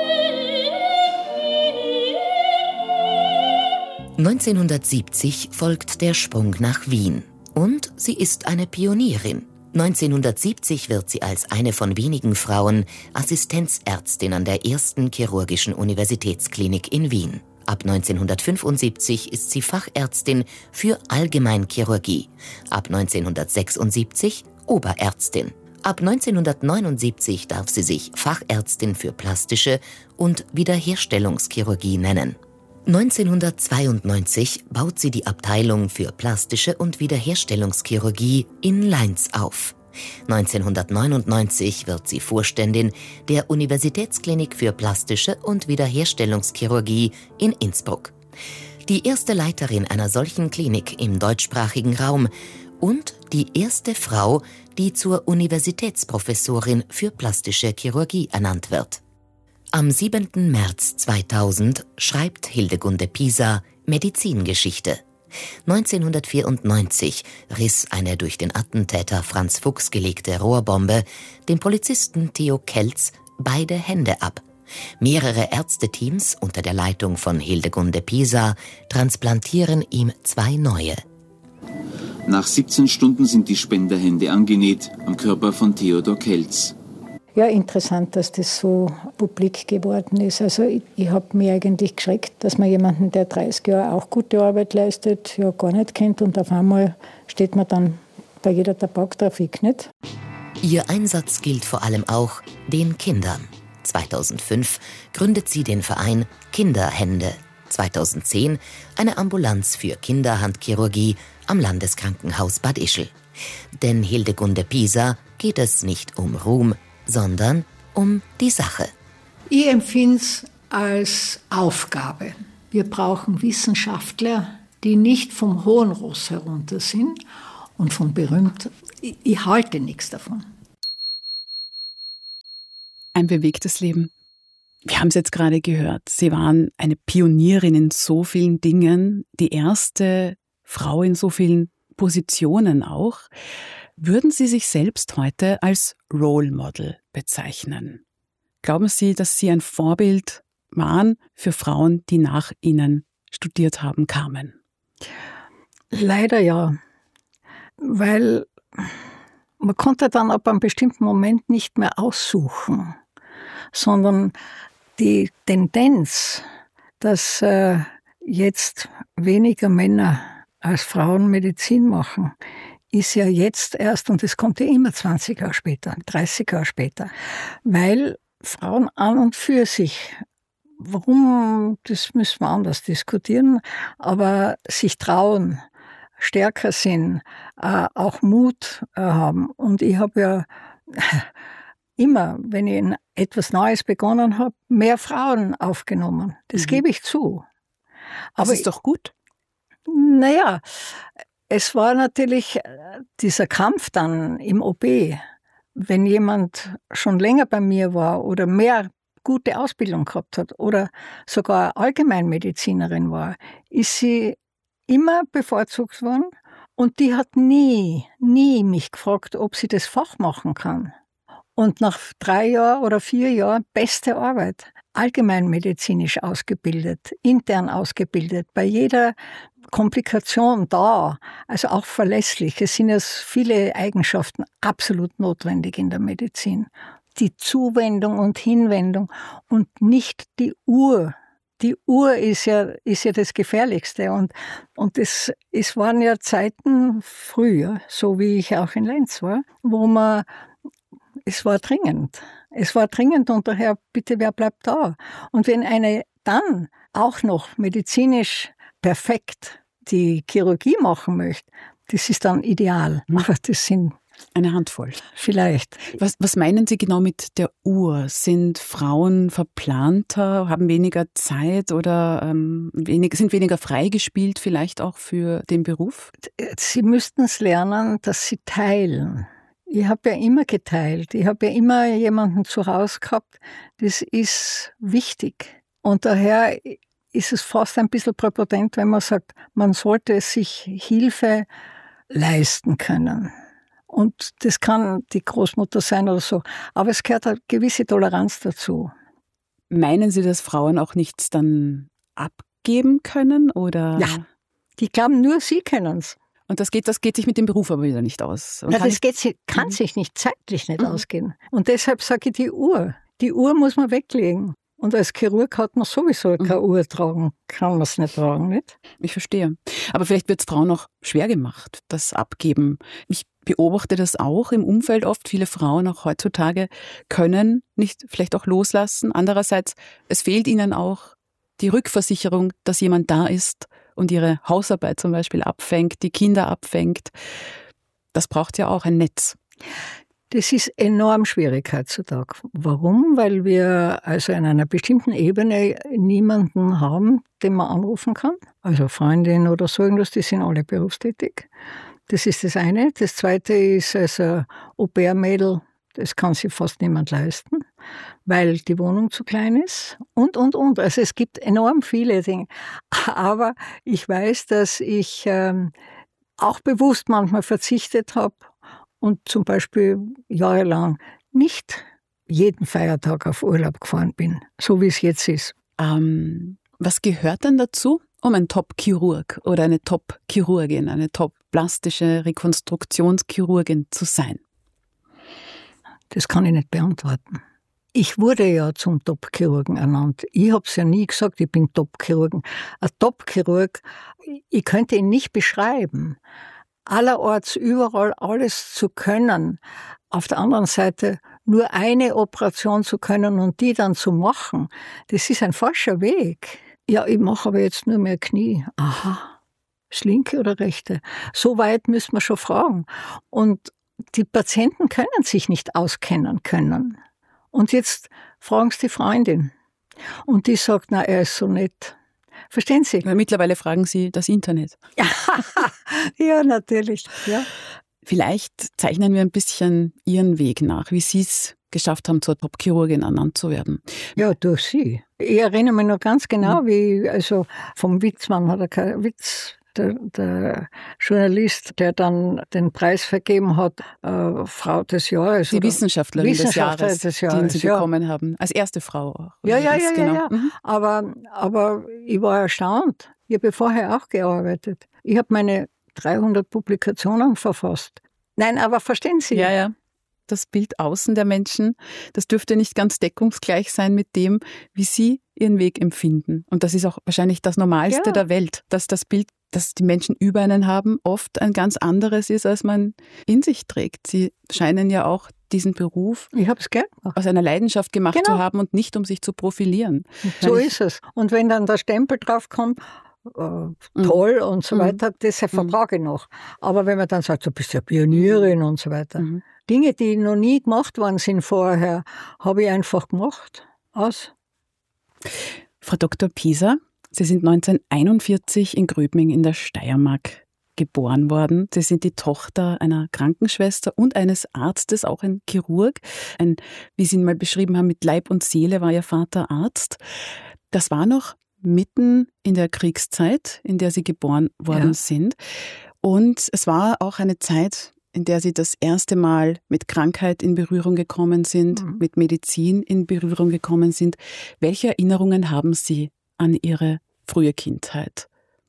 neunzehnhundertsiebzig folgt der Sprung nach Wien. Und sie ist eine Pionierin. neunzehnhundertsiebzig wird sie als eine von wenigen Frauen Assistenzärztin an der ersten chirurgischen Universitätsklinik in Wien. Ab neunzehnhundertfünfundsiebzig ist sie Fachärztin für Allgemeinchirurgie. Ab neunzehnhundertsechsundsiebzig Oberärztin. Ab neunzehnhundertneunundsiebzig darf sie sich Fachärztin für plastische und Wiederherstellungschirurgie nennen. neunzehnhundertzweiundneunzig baut sie die Abteilung für plastische und Wiederherstellungschirurgie in Lainz auf. neunzehnhundertneunundneunzig wird sie Vorständin der Universitätsklinik für plastische und Wiederherstellungschirurgie in Innsbruck. Die erste Leiterin einer solchen Klinik im deutschsprachigen Raum und die erste Frau, die zur Universitätsprofessorin für plastische Chirurgie ernannt wird. Am siebenten März zweitausend schreibt Hildegunde Pisa Medizingeschichte. neunzehnhundertvierundneunzig riss eine durch den Attentäter Franz Fuchs gelegte Rohrbombe dem Polizisten Theo Kelz beide Hände ab. Mehrere Ärzteteams unter der Leitung von Hildegunde Pisa transplantieren ihm zwei neue. Nach siebzehn Stunden sind die Spenderhände angenäht am Körper von Theodor Kelz. Ja, interessant, dass das so publik geworden ist. Also ich, ich habe mich eigentlich geschreckt, dass man jemanden, der dreißig Jahre auch gute Arbeit leistet, ja gar nicht kennt und auf einmal steht man dann bei jeder Tabaktrafik, nicht? Ihr Einsatz gilt vor allem auch den Kindern. zweitausendfünf gründet sie den Verein Kinderhände. zweitausendzehn eine Ambulanz für Kinderhandchirurgie am Landeskrankenhaus Bad Ischl. Denn Hildegunde Pisa geht es nicht um Ruhm, sondern um die Sache. Ich empfinde es als Aufgabe. Wir brauchen Wissenschaftler, die nicht vom hohen Ross herunter sind und von berühmt. Ich, ich halte nichts davon. Ein bewegtes Leben. Wir haben es jetzt gerade gehört. Sie waren eine Pionierin in so vielen Dingen, die erste Frau in so vielen Positionen auch. Würden Sie sich selbst heute als Role Model bezeichnen? Glauben Sie, dass Sie ein Vorbild waren für Frauen, die nach Ihnen studiert haben, Carmen? Leider ja, weil man konnte dann ab einem bestimmten Moment nicht mehr aussuchen, sondern die Tendenz, dass äh, jetzt weniger Männer als Frauen Medizin machen, ist ja jetzt erst, und es kommt ja immer zwanzig Jahre später, dreißig Jahre später, weil Frauen an und für sich, warum, das müssen wir anders diskutieren, aber sich trauen, stärker sind, äh, auch Mut äh, haben. Und ich habe ja immer, wenn ich in etwas Neues begonnen habe, mehr Frauen aufgenommen. Das mhm. gebe ich zu. Aber das ist doch gut. Naja, es war natürlich dieser Kampf dann im O B, wenn jemand schon länger bei mir war oder mehr gute Ausbildung gehabt hat oder sogar Allgemeinmedizinerin war, ist sie immer bevorzugt worden und die hat nie, nie mich gefragt, ob sie das Fach machen kann. Und nach drei Jahren oder vier Jahren beste Arbeit, allgemeinmedizinisch ausgebildet, intern ausgebildet, bei jeder Komplikation da, also auch verlässlich. Es sind ja viele Eigenschaften absolut notwendig in der Medizin. Die Zuwendung und Hinwendung und nicht die Uhr. Die Uhr ist ja, ist ja das Gefährlichste. Und, und es, es waren ja Zeiten früher, so wie ich auch in Lenz war, wo man, es war dringend. Es war dringend und daher, bitte, wer bleibt da? Und wenn eine dann auch noch medizinisch perfekt die Chirurgie machen möchte, das ist dann ideal. Aber das sind eine Handvoll. Vielleicht. Was, was meinen Sie genau mit der Uhr? Sind Frauen verplanter, haben weniger Zeit oder ähm, wenig, sind weniger freigespielt vielleicht auch für den Beruf? Sie müssten es lernen, dass sie teilen. Ich habe ja immer geteilt. Ich habe ja immer jemanden zu Hause gehabt. Das ist wichtig. Und daher ist es fast ein bisschen präpotent, wenn man sagt, man sollte sich Hilfe leisten können. Und das kann die Großmutter sein oder so. Aber es gehört eine gewisse Toleranz dazu. Meinen Sie, dass Frauen auch nichts dann abgeben können? Oder? Ja, die glauben nur, sie können es. Und das geht, das geht sich mit dem Beruf aber wieder nicht aus. Ja, das geht, kann mhm. sich nicht zeitlich nicht mhm. ausgehen. Und deshalb sage ich die Uhr. Die Uhr muss man weglegen. Und als Chirurg hat man sowieso keine Uhr tragen, kann man es nicht tragen, nicht? Ich verstehe. Aber vielleicht wird es Frauen noch schwer gemacht, das Abgeben. Ich beobachte das auch im Umfeld oft. Viele Frauen auch heutzutage können nicht vielleicht auch loslassen. Andererseits, es fehlt ihnen auch die Rückversicherung, dass jemand da ist und ihre Hausarbeit zum Beispiel abfängt, die Kinder abfängt. Das braucht ja auch ein Netz. Das ist enorm schwierig heutzutage. Warum? Weil wir also in einer bestimmten Ebene niemanden haben, den man anrufen kann. Also Freundin oder so irgendwas, die sind alle berufstätig. Das ist das eine. Das zweite ist also Au-pair-Mädel, das kann sich fast niemand leisten, weil die Wohnung zu klein ist und, und, und. Also es gibt enorm viele Dinge. Aber ich weiß, dass ich ähm, auch bewusst manchmal verzichtet habe, und zum Beispiel jahrelang nicht jeden Feiertag auf Urlaub gefahren bin, so wie es jetzt ist. Ähm, was gehört denn dazu, um ein Top-Chirurg oder eine Top-Chirurgin, eine top-plastische Rekonstruktionschirurgin zu sein? Das kann ich nicht beantworten. Ich wurde ja zum Top-Chirurgen ernannt. Ich habe es ja nie gesagt, ich bin Top-Chirurgen. Ein Top-Chirurg, ich könnte ihn nicht beschreiben. Allerorts, überall alles zu können. Auf der anderen Seite nur eine Operation zu können und die dann zu machen, das ist ein falscher Weg. Ja, ich mache aber jetzt nur mehr Knie. Aha, ist linke oder rechte? So weit müssen wir schon fragen. Und die Patienten können sich nicht auskennen können. Und jetzt fragen sie die Freundin. Und die sagt, na, er ist so nett. Verstehen Sie? Weil mittlerweile fragen Sie das Internet. Ja, natürlich. Ja. Vielleicht zeichnen wir ein bisschen Ihren Weg nach, wie Sie es geschafft haben, zur Top-Chirurgin ernannt zu werden. Ja, durch Sie. Ich erinnere mich noch ganz genau, wie, also vom Witzmann hat er keinen Witz. Der, der Journalist, der dann den Preis vergeben hat, äh, Frau des Jahres. Die Wissenschaftlerin, Wissenschaftlerin des, Jahres, des Jahres, den Sie ja. bekommen haben. Als erste Frau auch. Ja, ja, ja, genau. ja, ja. Mhm. Aber, aber ich war erstaunt. Ich habe vorher auch gearbeitet. Ich habe meine dreihundert Publikationen verfasst. Nein, aber verstehen Sie? Ja, ja. Das Bild außen der Menschen, das dürfte nicht ganz deckungsgleich sein mit dem, wie Sie Ihren Weg empfinden. Und das ist auch wahrscheinlich das Normalste ja. der Welt, dass das Bild, das die Menschen über einen haben, oft ein ganz anderes ist, als man in sich trägt. Sie scheinen ja auch diesen Beruf ich hab's gern aus einer Leidenschaft gemacht genau. zu haben und nicht, um sich zu profilieren. So ist es. Und wenn dann der Stempel drauf kommt, äh, toll mhm. und so weiter, das vertrage ich noch. Aber wenn man dann sagt, du bist ja Pionierin und so weiter. Mhm. Dinge, die noch nie gemacht worden sind vorher, habe ich einfach gemacht. Aus. Frau Doktor Pieser, Sie sind neunzehnhunderteinundvierzig in Gröbming in der Steiermark geboren worden. Sie sind die Tochter einer Krankenschwester und eines Arztes, auch ein Chirurg. Ein, wie Sie ihn mal beschrieben haben, mit Leib und Seele war Ihr Vater Arzt. Das war noch mitten in der Kriegszeit, in der Sie geboren worden ja. sind. Und es war auch eine Zeit, in der Sie das erste Mal mit Krankheit in Berührung gekommen sind, mhm. mit Medizin in Berührung gekommen sind. Welche Erinnerungen haben Sie an Ihre frühe Kindheit?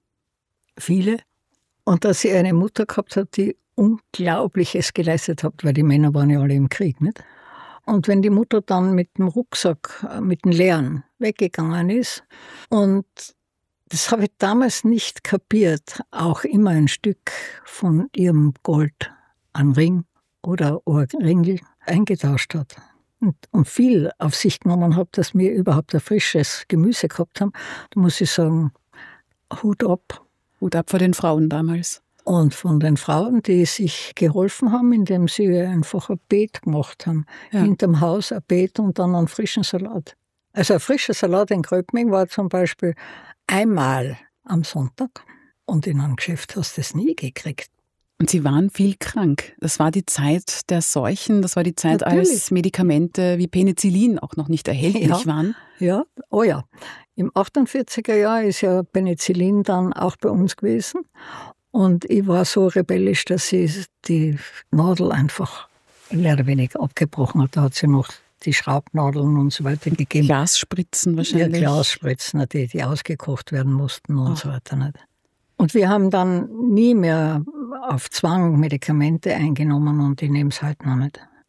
Viele. Und dass sie eine Mutter gehabt hat, die Unglaubliches geleistet hat, weil die Männer waren ja alle im Krieg, nicht? Und wenn die Mutter dann mit dem Rucksack, mit dem Leeren weggegangen ist, und das habe ich damals nicht kapiert, auch immer ein Stück von ihrem Gold an Ring oder Ohrringel eingetauscht hat. Und, und viel auf sich genommen habe, dass wir überhaupt ein frisches Gemüse gehabt haben, da muss ich sagen, Hut ab. Hut ab vor den Frauen damals. Und von den Frauen, die sich geholfen haben, indem sie einfach ein Beet gemacht haben. Ja. Hinterm Haus ein Beet und dann einen frischen Salat. Also ein frischer Salat in Gröbming war zum Beispiel einmal am Sonntag. Und in einem Geschäft hast du das nie gekriegt. Und Sie waren viel krank. Das war die Zeit der Seuchen, das war die Zeit, Natürlich. als Medikamente wie Penicillin auch noch nicht erhältlich ja. waren. Ja, oh ja. Im achtundvierziger Jahr ist ja Penicillin dann auch bei uns gewesen. Und ich war so rebellisch, dass sie die Nadel einfach mehr oder weniger abgebrochen hat. Da hat sie noch die Schraubnadeln und so weiter gegeben. Glasspritzen wahrscheinlich. Ja, Glasspritzen, die, die ausgekocht werden mussten und oh. so weiter. Nicht. Und wir haben dann nie mehr auf Zwang Medikamente eingenommen und ich nehme es halt noch nicht.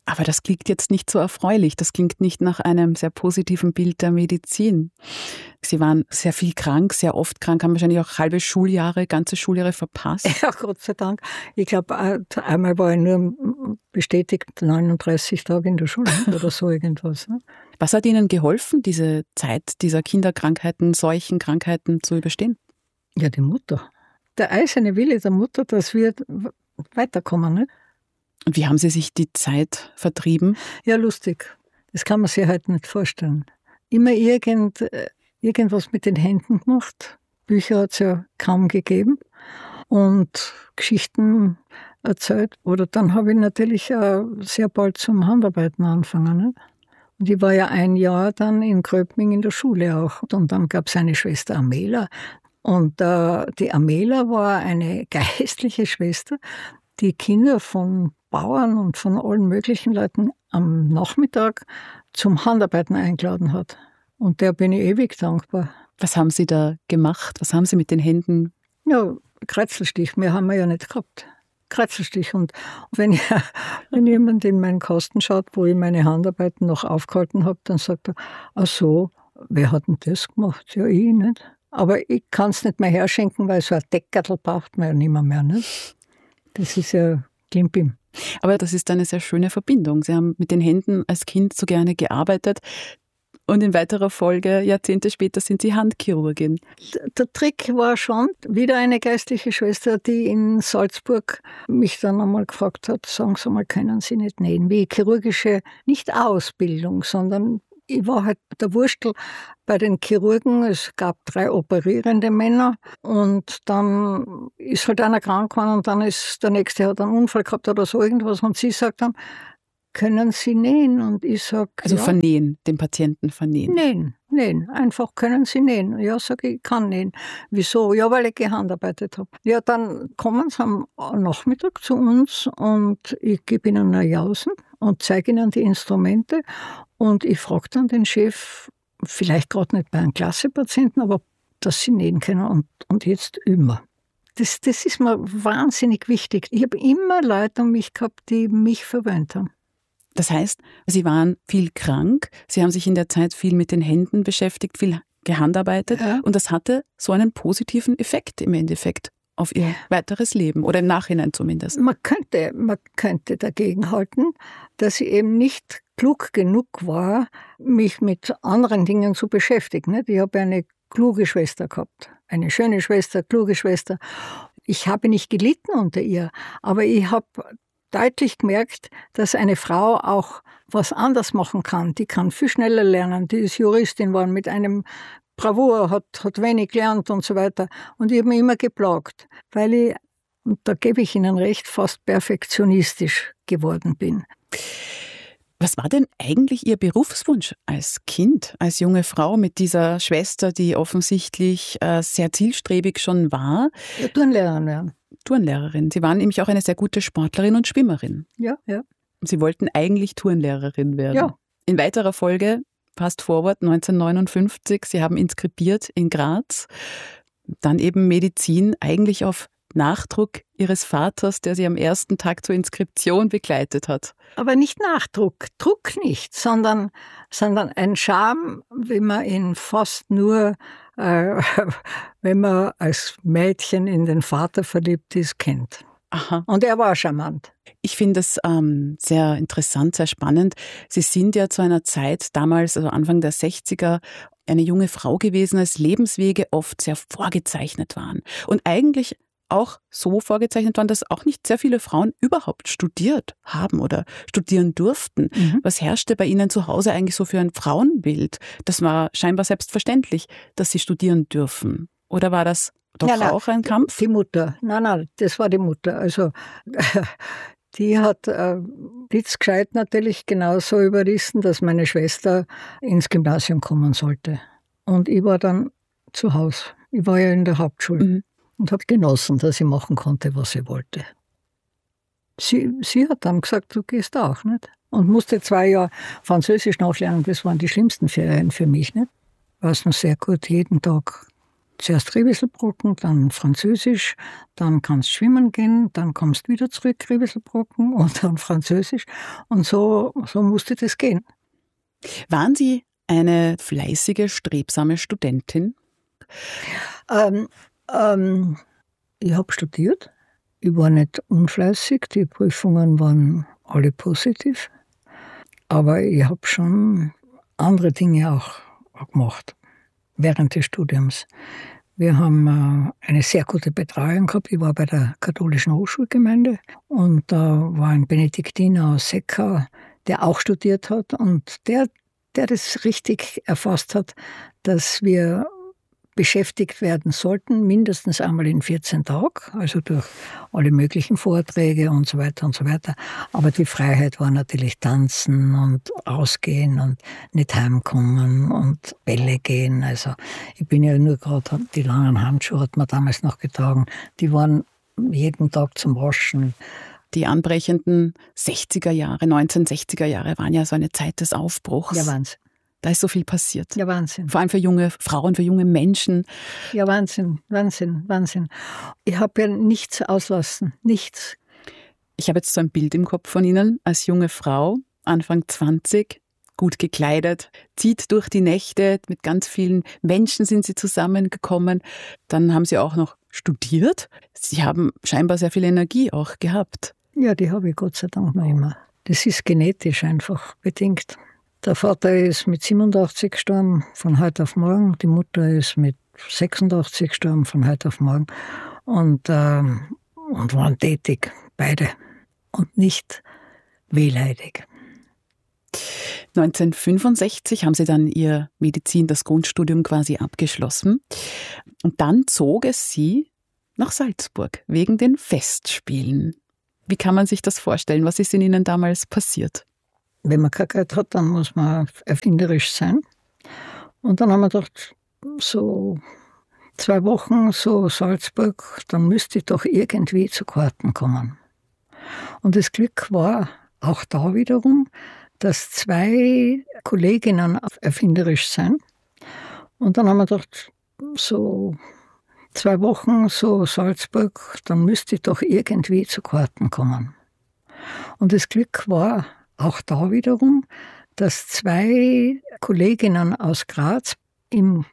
Aber das klingt jetzt nicht so erfreulich. Das klingt nicht nach einem sehr positiven Bild der Medizin. Sie waren sehr viel krank, sehr oft krank, haben wahrscheinlich auch halbe Schuljahre, ganze Schuljahre verpasst. Ja, Gott sei Dank. Ich glaube, einmal war ich nur bestätigt neununddreißig Tage in der Schule oder so irgendwas. Was hat Ihnen geholfen, diese Zeit dieser Kinderkrankheiten, Seuchenkrankheiten zu überstehen? Ja, die Mutter. Der eiserne Wille der Mutter, dass wir weiterkommen, nicht? Und wie haben Sie sich die Zeit vertrieben? Ja, lustig. Das kann man sich halt nicht vorstellen. Immer irgend, irgendwas mit den Händen gemacht. Bücher hat es ja kaum gegeben. Und Geschichten erzählt. Oder dann habe ich natürlich auch sehr bald zum Handarbeiten angefangen. Nicht? Und ich war ja ein Jahr dann in Gröbming in der Schule auch. Und dann gab es eine Schwester Amela. Und äh, die Amela war eine geistliche Schwester, die Kinder von Bauern und von allen möglichen Leuten am Nachmittag zum Handarbeiten eingeladen hat. Und der bin ich ewig dankbar. Was haben Sie da gemacht? Was haben Sie mit den Händen? Ja, Kreizelstich. Mehr haben wir ja nicht gehabt. Kreizelstich. Und wenn, ich, wenn jemand in meinen Kasten schaut, wo ich meine Handarbeiten noch aufgehalten habe, dann sagt er, ach so, wer hat denn das gemacht? Ja, ich nicht. Aber ich kann es nicht mehr herschenken, weil so ein Deckerl braucht man ja nicht mehr, mehr nicht? Das ist ja Klimbim. Aber das ist eine sehr schöne Verbindung. Sie haben mit den Händen als Kind so gerne gearbeitet und in weiterer Folge, Jahrzehnte später, sind Sie Handchirurgin. Der Trick war schon, wieder eine geistliche Schwester, die in Salzburg mich dann einmal gefragt hat, sagen Sie mal, können Sie nicht nähen? Wie chirurgische, nicht Ausbildung, sondern ich war halt der Wurstel bei den Chirurgen. Es gab drei operierende Männer und dann ist halt einer krank geworden und dann ist der Nächste, hat einen Unfall gehabt oder so irgendwas und sie sagt dann, können Sie nähen? Und ich sage, Also ja. vernähen, den Patienten vernähen? Nähen, nähen. Einfach, können Sie nähen? Ja, sage ich, ich kann nähen. Wieso? Ja, weil ich gehandarbeitet habe. Ja, dann kommen Sie am Nachmittag zu uns und ich gebe Ihnen eine Jausen und zeige Ihnen die Instrumente und ich frage dann den Chef, vielleicht gerade nicht bei einem Klassepatienten, aber dass Sie nähen können und, und jetzt immer. Das, das ist mir wahnsinnig wichtig. Ich habe immer Leute um mich gehabt, die mich verwöhnt haben. Das heißt, Sie waren viel krank, Sie haben sich in der Zeit viel mit den Händen beschäftigt, viel gehandarbeitet ja. Und das hatte so einen positiven Effekt im Endeffekt auf Ihr weiteres Leben oder im Nachhinein zumindest. Man könnte, man könnte dagegenhalten, dass ich eben nicht klug genug war, mich mit anderen Dingen zu beschäftigen. Ich habe eine kluge Schwester gehabt, eine schöne Schwester, kluge Schwester. Ich habe nicht gelitten unter ihr, aber ich habe deutlich gemerkt, dass eine Frau auch was anders machen kann. Die kann viel schneller lernen. Die ist Juristin geworden mit einem Bravour, hat, hat wenig gelernt und so weiter. Und ich habe mich immer geplagt, weil ich, und da gebe ich Ihnen recht, fast perfektionistisch geworden bin. Was war denn eigentlich Ihr Berufswunsch als Kind, als junge Frau mit dieser Schwester, die offensichtlich äh, sehr zielstrebig schon war? Ja, Turnlehrerin werden. Turnlehrerin. Sie waren nämlich auch eine sehr gute Sportlerin und Schwimmerin. Ja, ja. Sie wollten eigentlich Turnlehrerin werden. Ja. In weiterer Folge, fast forward, neunzehnhundertneunundfünfzig, Sie haben inskribiert in Graz, dann eben Medizin, eigentlich auf Nachdruck Ihres Vaters, der Sie am ersten Tag zur Inskription begleitet hat. Aber nicht Nachdruck, Druck nicht, sondern, sondern ein Charme, wie man ihn fast nur, äh, wenn man als Mädchen in den Vater verliebt ist, kennt. Aha. Und er war charmant. Ich finde es ähm, sehr interessant, sehr spannend. Sie sind ja zu einer Zeit damals, also Anfang der sechziger, eine junge Frau gewesen, als Lebenswege oft sehr vorgezeichnet waren. Und eigentlich auch so vorgezeichnet waren, dass auch nicht sehr viele Frauen überhaupt studiert haben oder studieren durften. Mhm. Was herrschte bei Ihnen zu Hause eigentlich so für ein Frauenbild? Das war scheinbar selbstverständlich, dass Sie studieren dürfen. Oder war das doch ja, auch ein Kampf? Die Mutter. Nein, nein, das war die Mutter. Also die hat äh, blitzgescheit natürlich genauso überrissen, dass meine Schwester ins Gymnasium kommen sollte. Und ich war dann zu Hause. Ich war ja in der Hauptschule. Mhm. Und habe genossen, dass ich machen konnte, was ich wollte. Sie, sie hat dann gesagt, du gehst auch, nicht? Und musste zwei Jahre Französisch nachlernen, das waren die schlimmsten Ferien für mich, nicht? War es noch sehr gut, jeden Tag zuerst Rehwieselbrocken, dann Französisch, dann kannst du schwimmen gehen, dann kommst du wieder zurück, Rehwieselbrocken und dann Französisch. Und so, so musste das gehen. Waren Sie eine fleißige, strebsame Studentin? Ähm, ähm, ich habe studiert. Ich war nicht unfleißig. Die Prüfungen waren alle positiv. Aber ich habe schon andere Dinge auch, auch gemacht während des Studiums. Wir haben äh, eine sehr gute Betreuung gehabt. Ich war bei der katholischen Hochschulgemeinde und da war ein Benediktiner aus Seckau, der auch studiert hat und der, der das richtig erfasst hat, dass wir beschäftigt werden sollten, mindestens einmal in vierzehn Tagen, also durch alle möglichen Vorträge und so weiter und so weiter. Aber die Freiheit war natürlich tanzen und ausgehen und nicht heimkommen und Bälle gehen. Also ich bin ja nur gerade, die langen Handschuhe hat man damals noch getragen, die waren jeden Tag zum Waschen. Die anbrechenden sechziger Jahre, neunzehnhundertsechziger Jahre waren ja so eine Zeit des Aufbruchs. Ja, Wahnsinn. Da ist so viel passiert. Ja, Wahnsinn. Vor allem für junge Frauen, für junge Menschen. Ja, Wahnsinn, Wahnsinn, Wahnsinn. Ich habe ja nichts auslassen, nichts. Ich habe jetzt so ein Bild im Kopf von Ihnen als junge Frau, Anfang zwanzig, gut gekleidet, zieht durch die Nächte, mit ganz vielen Menschen sind Sie zusammengekommen. Dann haben Sie auch noch studiert. Sie haben scheinbar sehr viel Energie auch gehabt. Ja, die habe ich Gott sei Dank noch immer. Das ist genetisch einfach bedingt. Der Vater ist mit siebenundachtzig gestorben, von heute auf morgen. Die Mutter ist mit sechsundachtzig gestorben, von heute auf morgen. Und, ähm, und waren tätig, beide. Und nicht wehleidig. neunzehnhundertfünfundsechzig haben Sie dann Ihr Medizin, das Grundstudium quasi abgeschlossen. Und dann zog es Sie nach Salzburg, wegen den Festspielen. Wie kann man sich das vorstellen? Was ist in Ihnen damals passiert? Wenn man kein Geld hat, dann muss man erfinderisch sein. Und dann haben wir gedacht, so zwei Wochen, so Salzburg, dann müsste ich doch irgendwie zu Karten kommen. Und das Glück war auch da wiederum, dass zwei Kolleginnen erfinderisch sind. Und dann haben wir gedacht, so zwei Wochen, so Salzburg, dann müsste ich doch irgendwie zu Karten kommen. Und das Glück war auch da wiederum, dass zwei Kolleginnen aus Graz im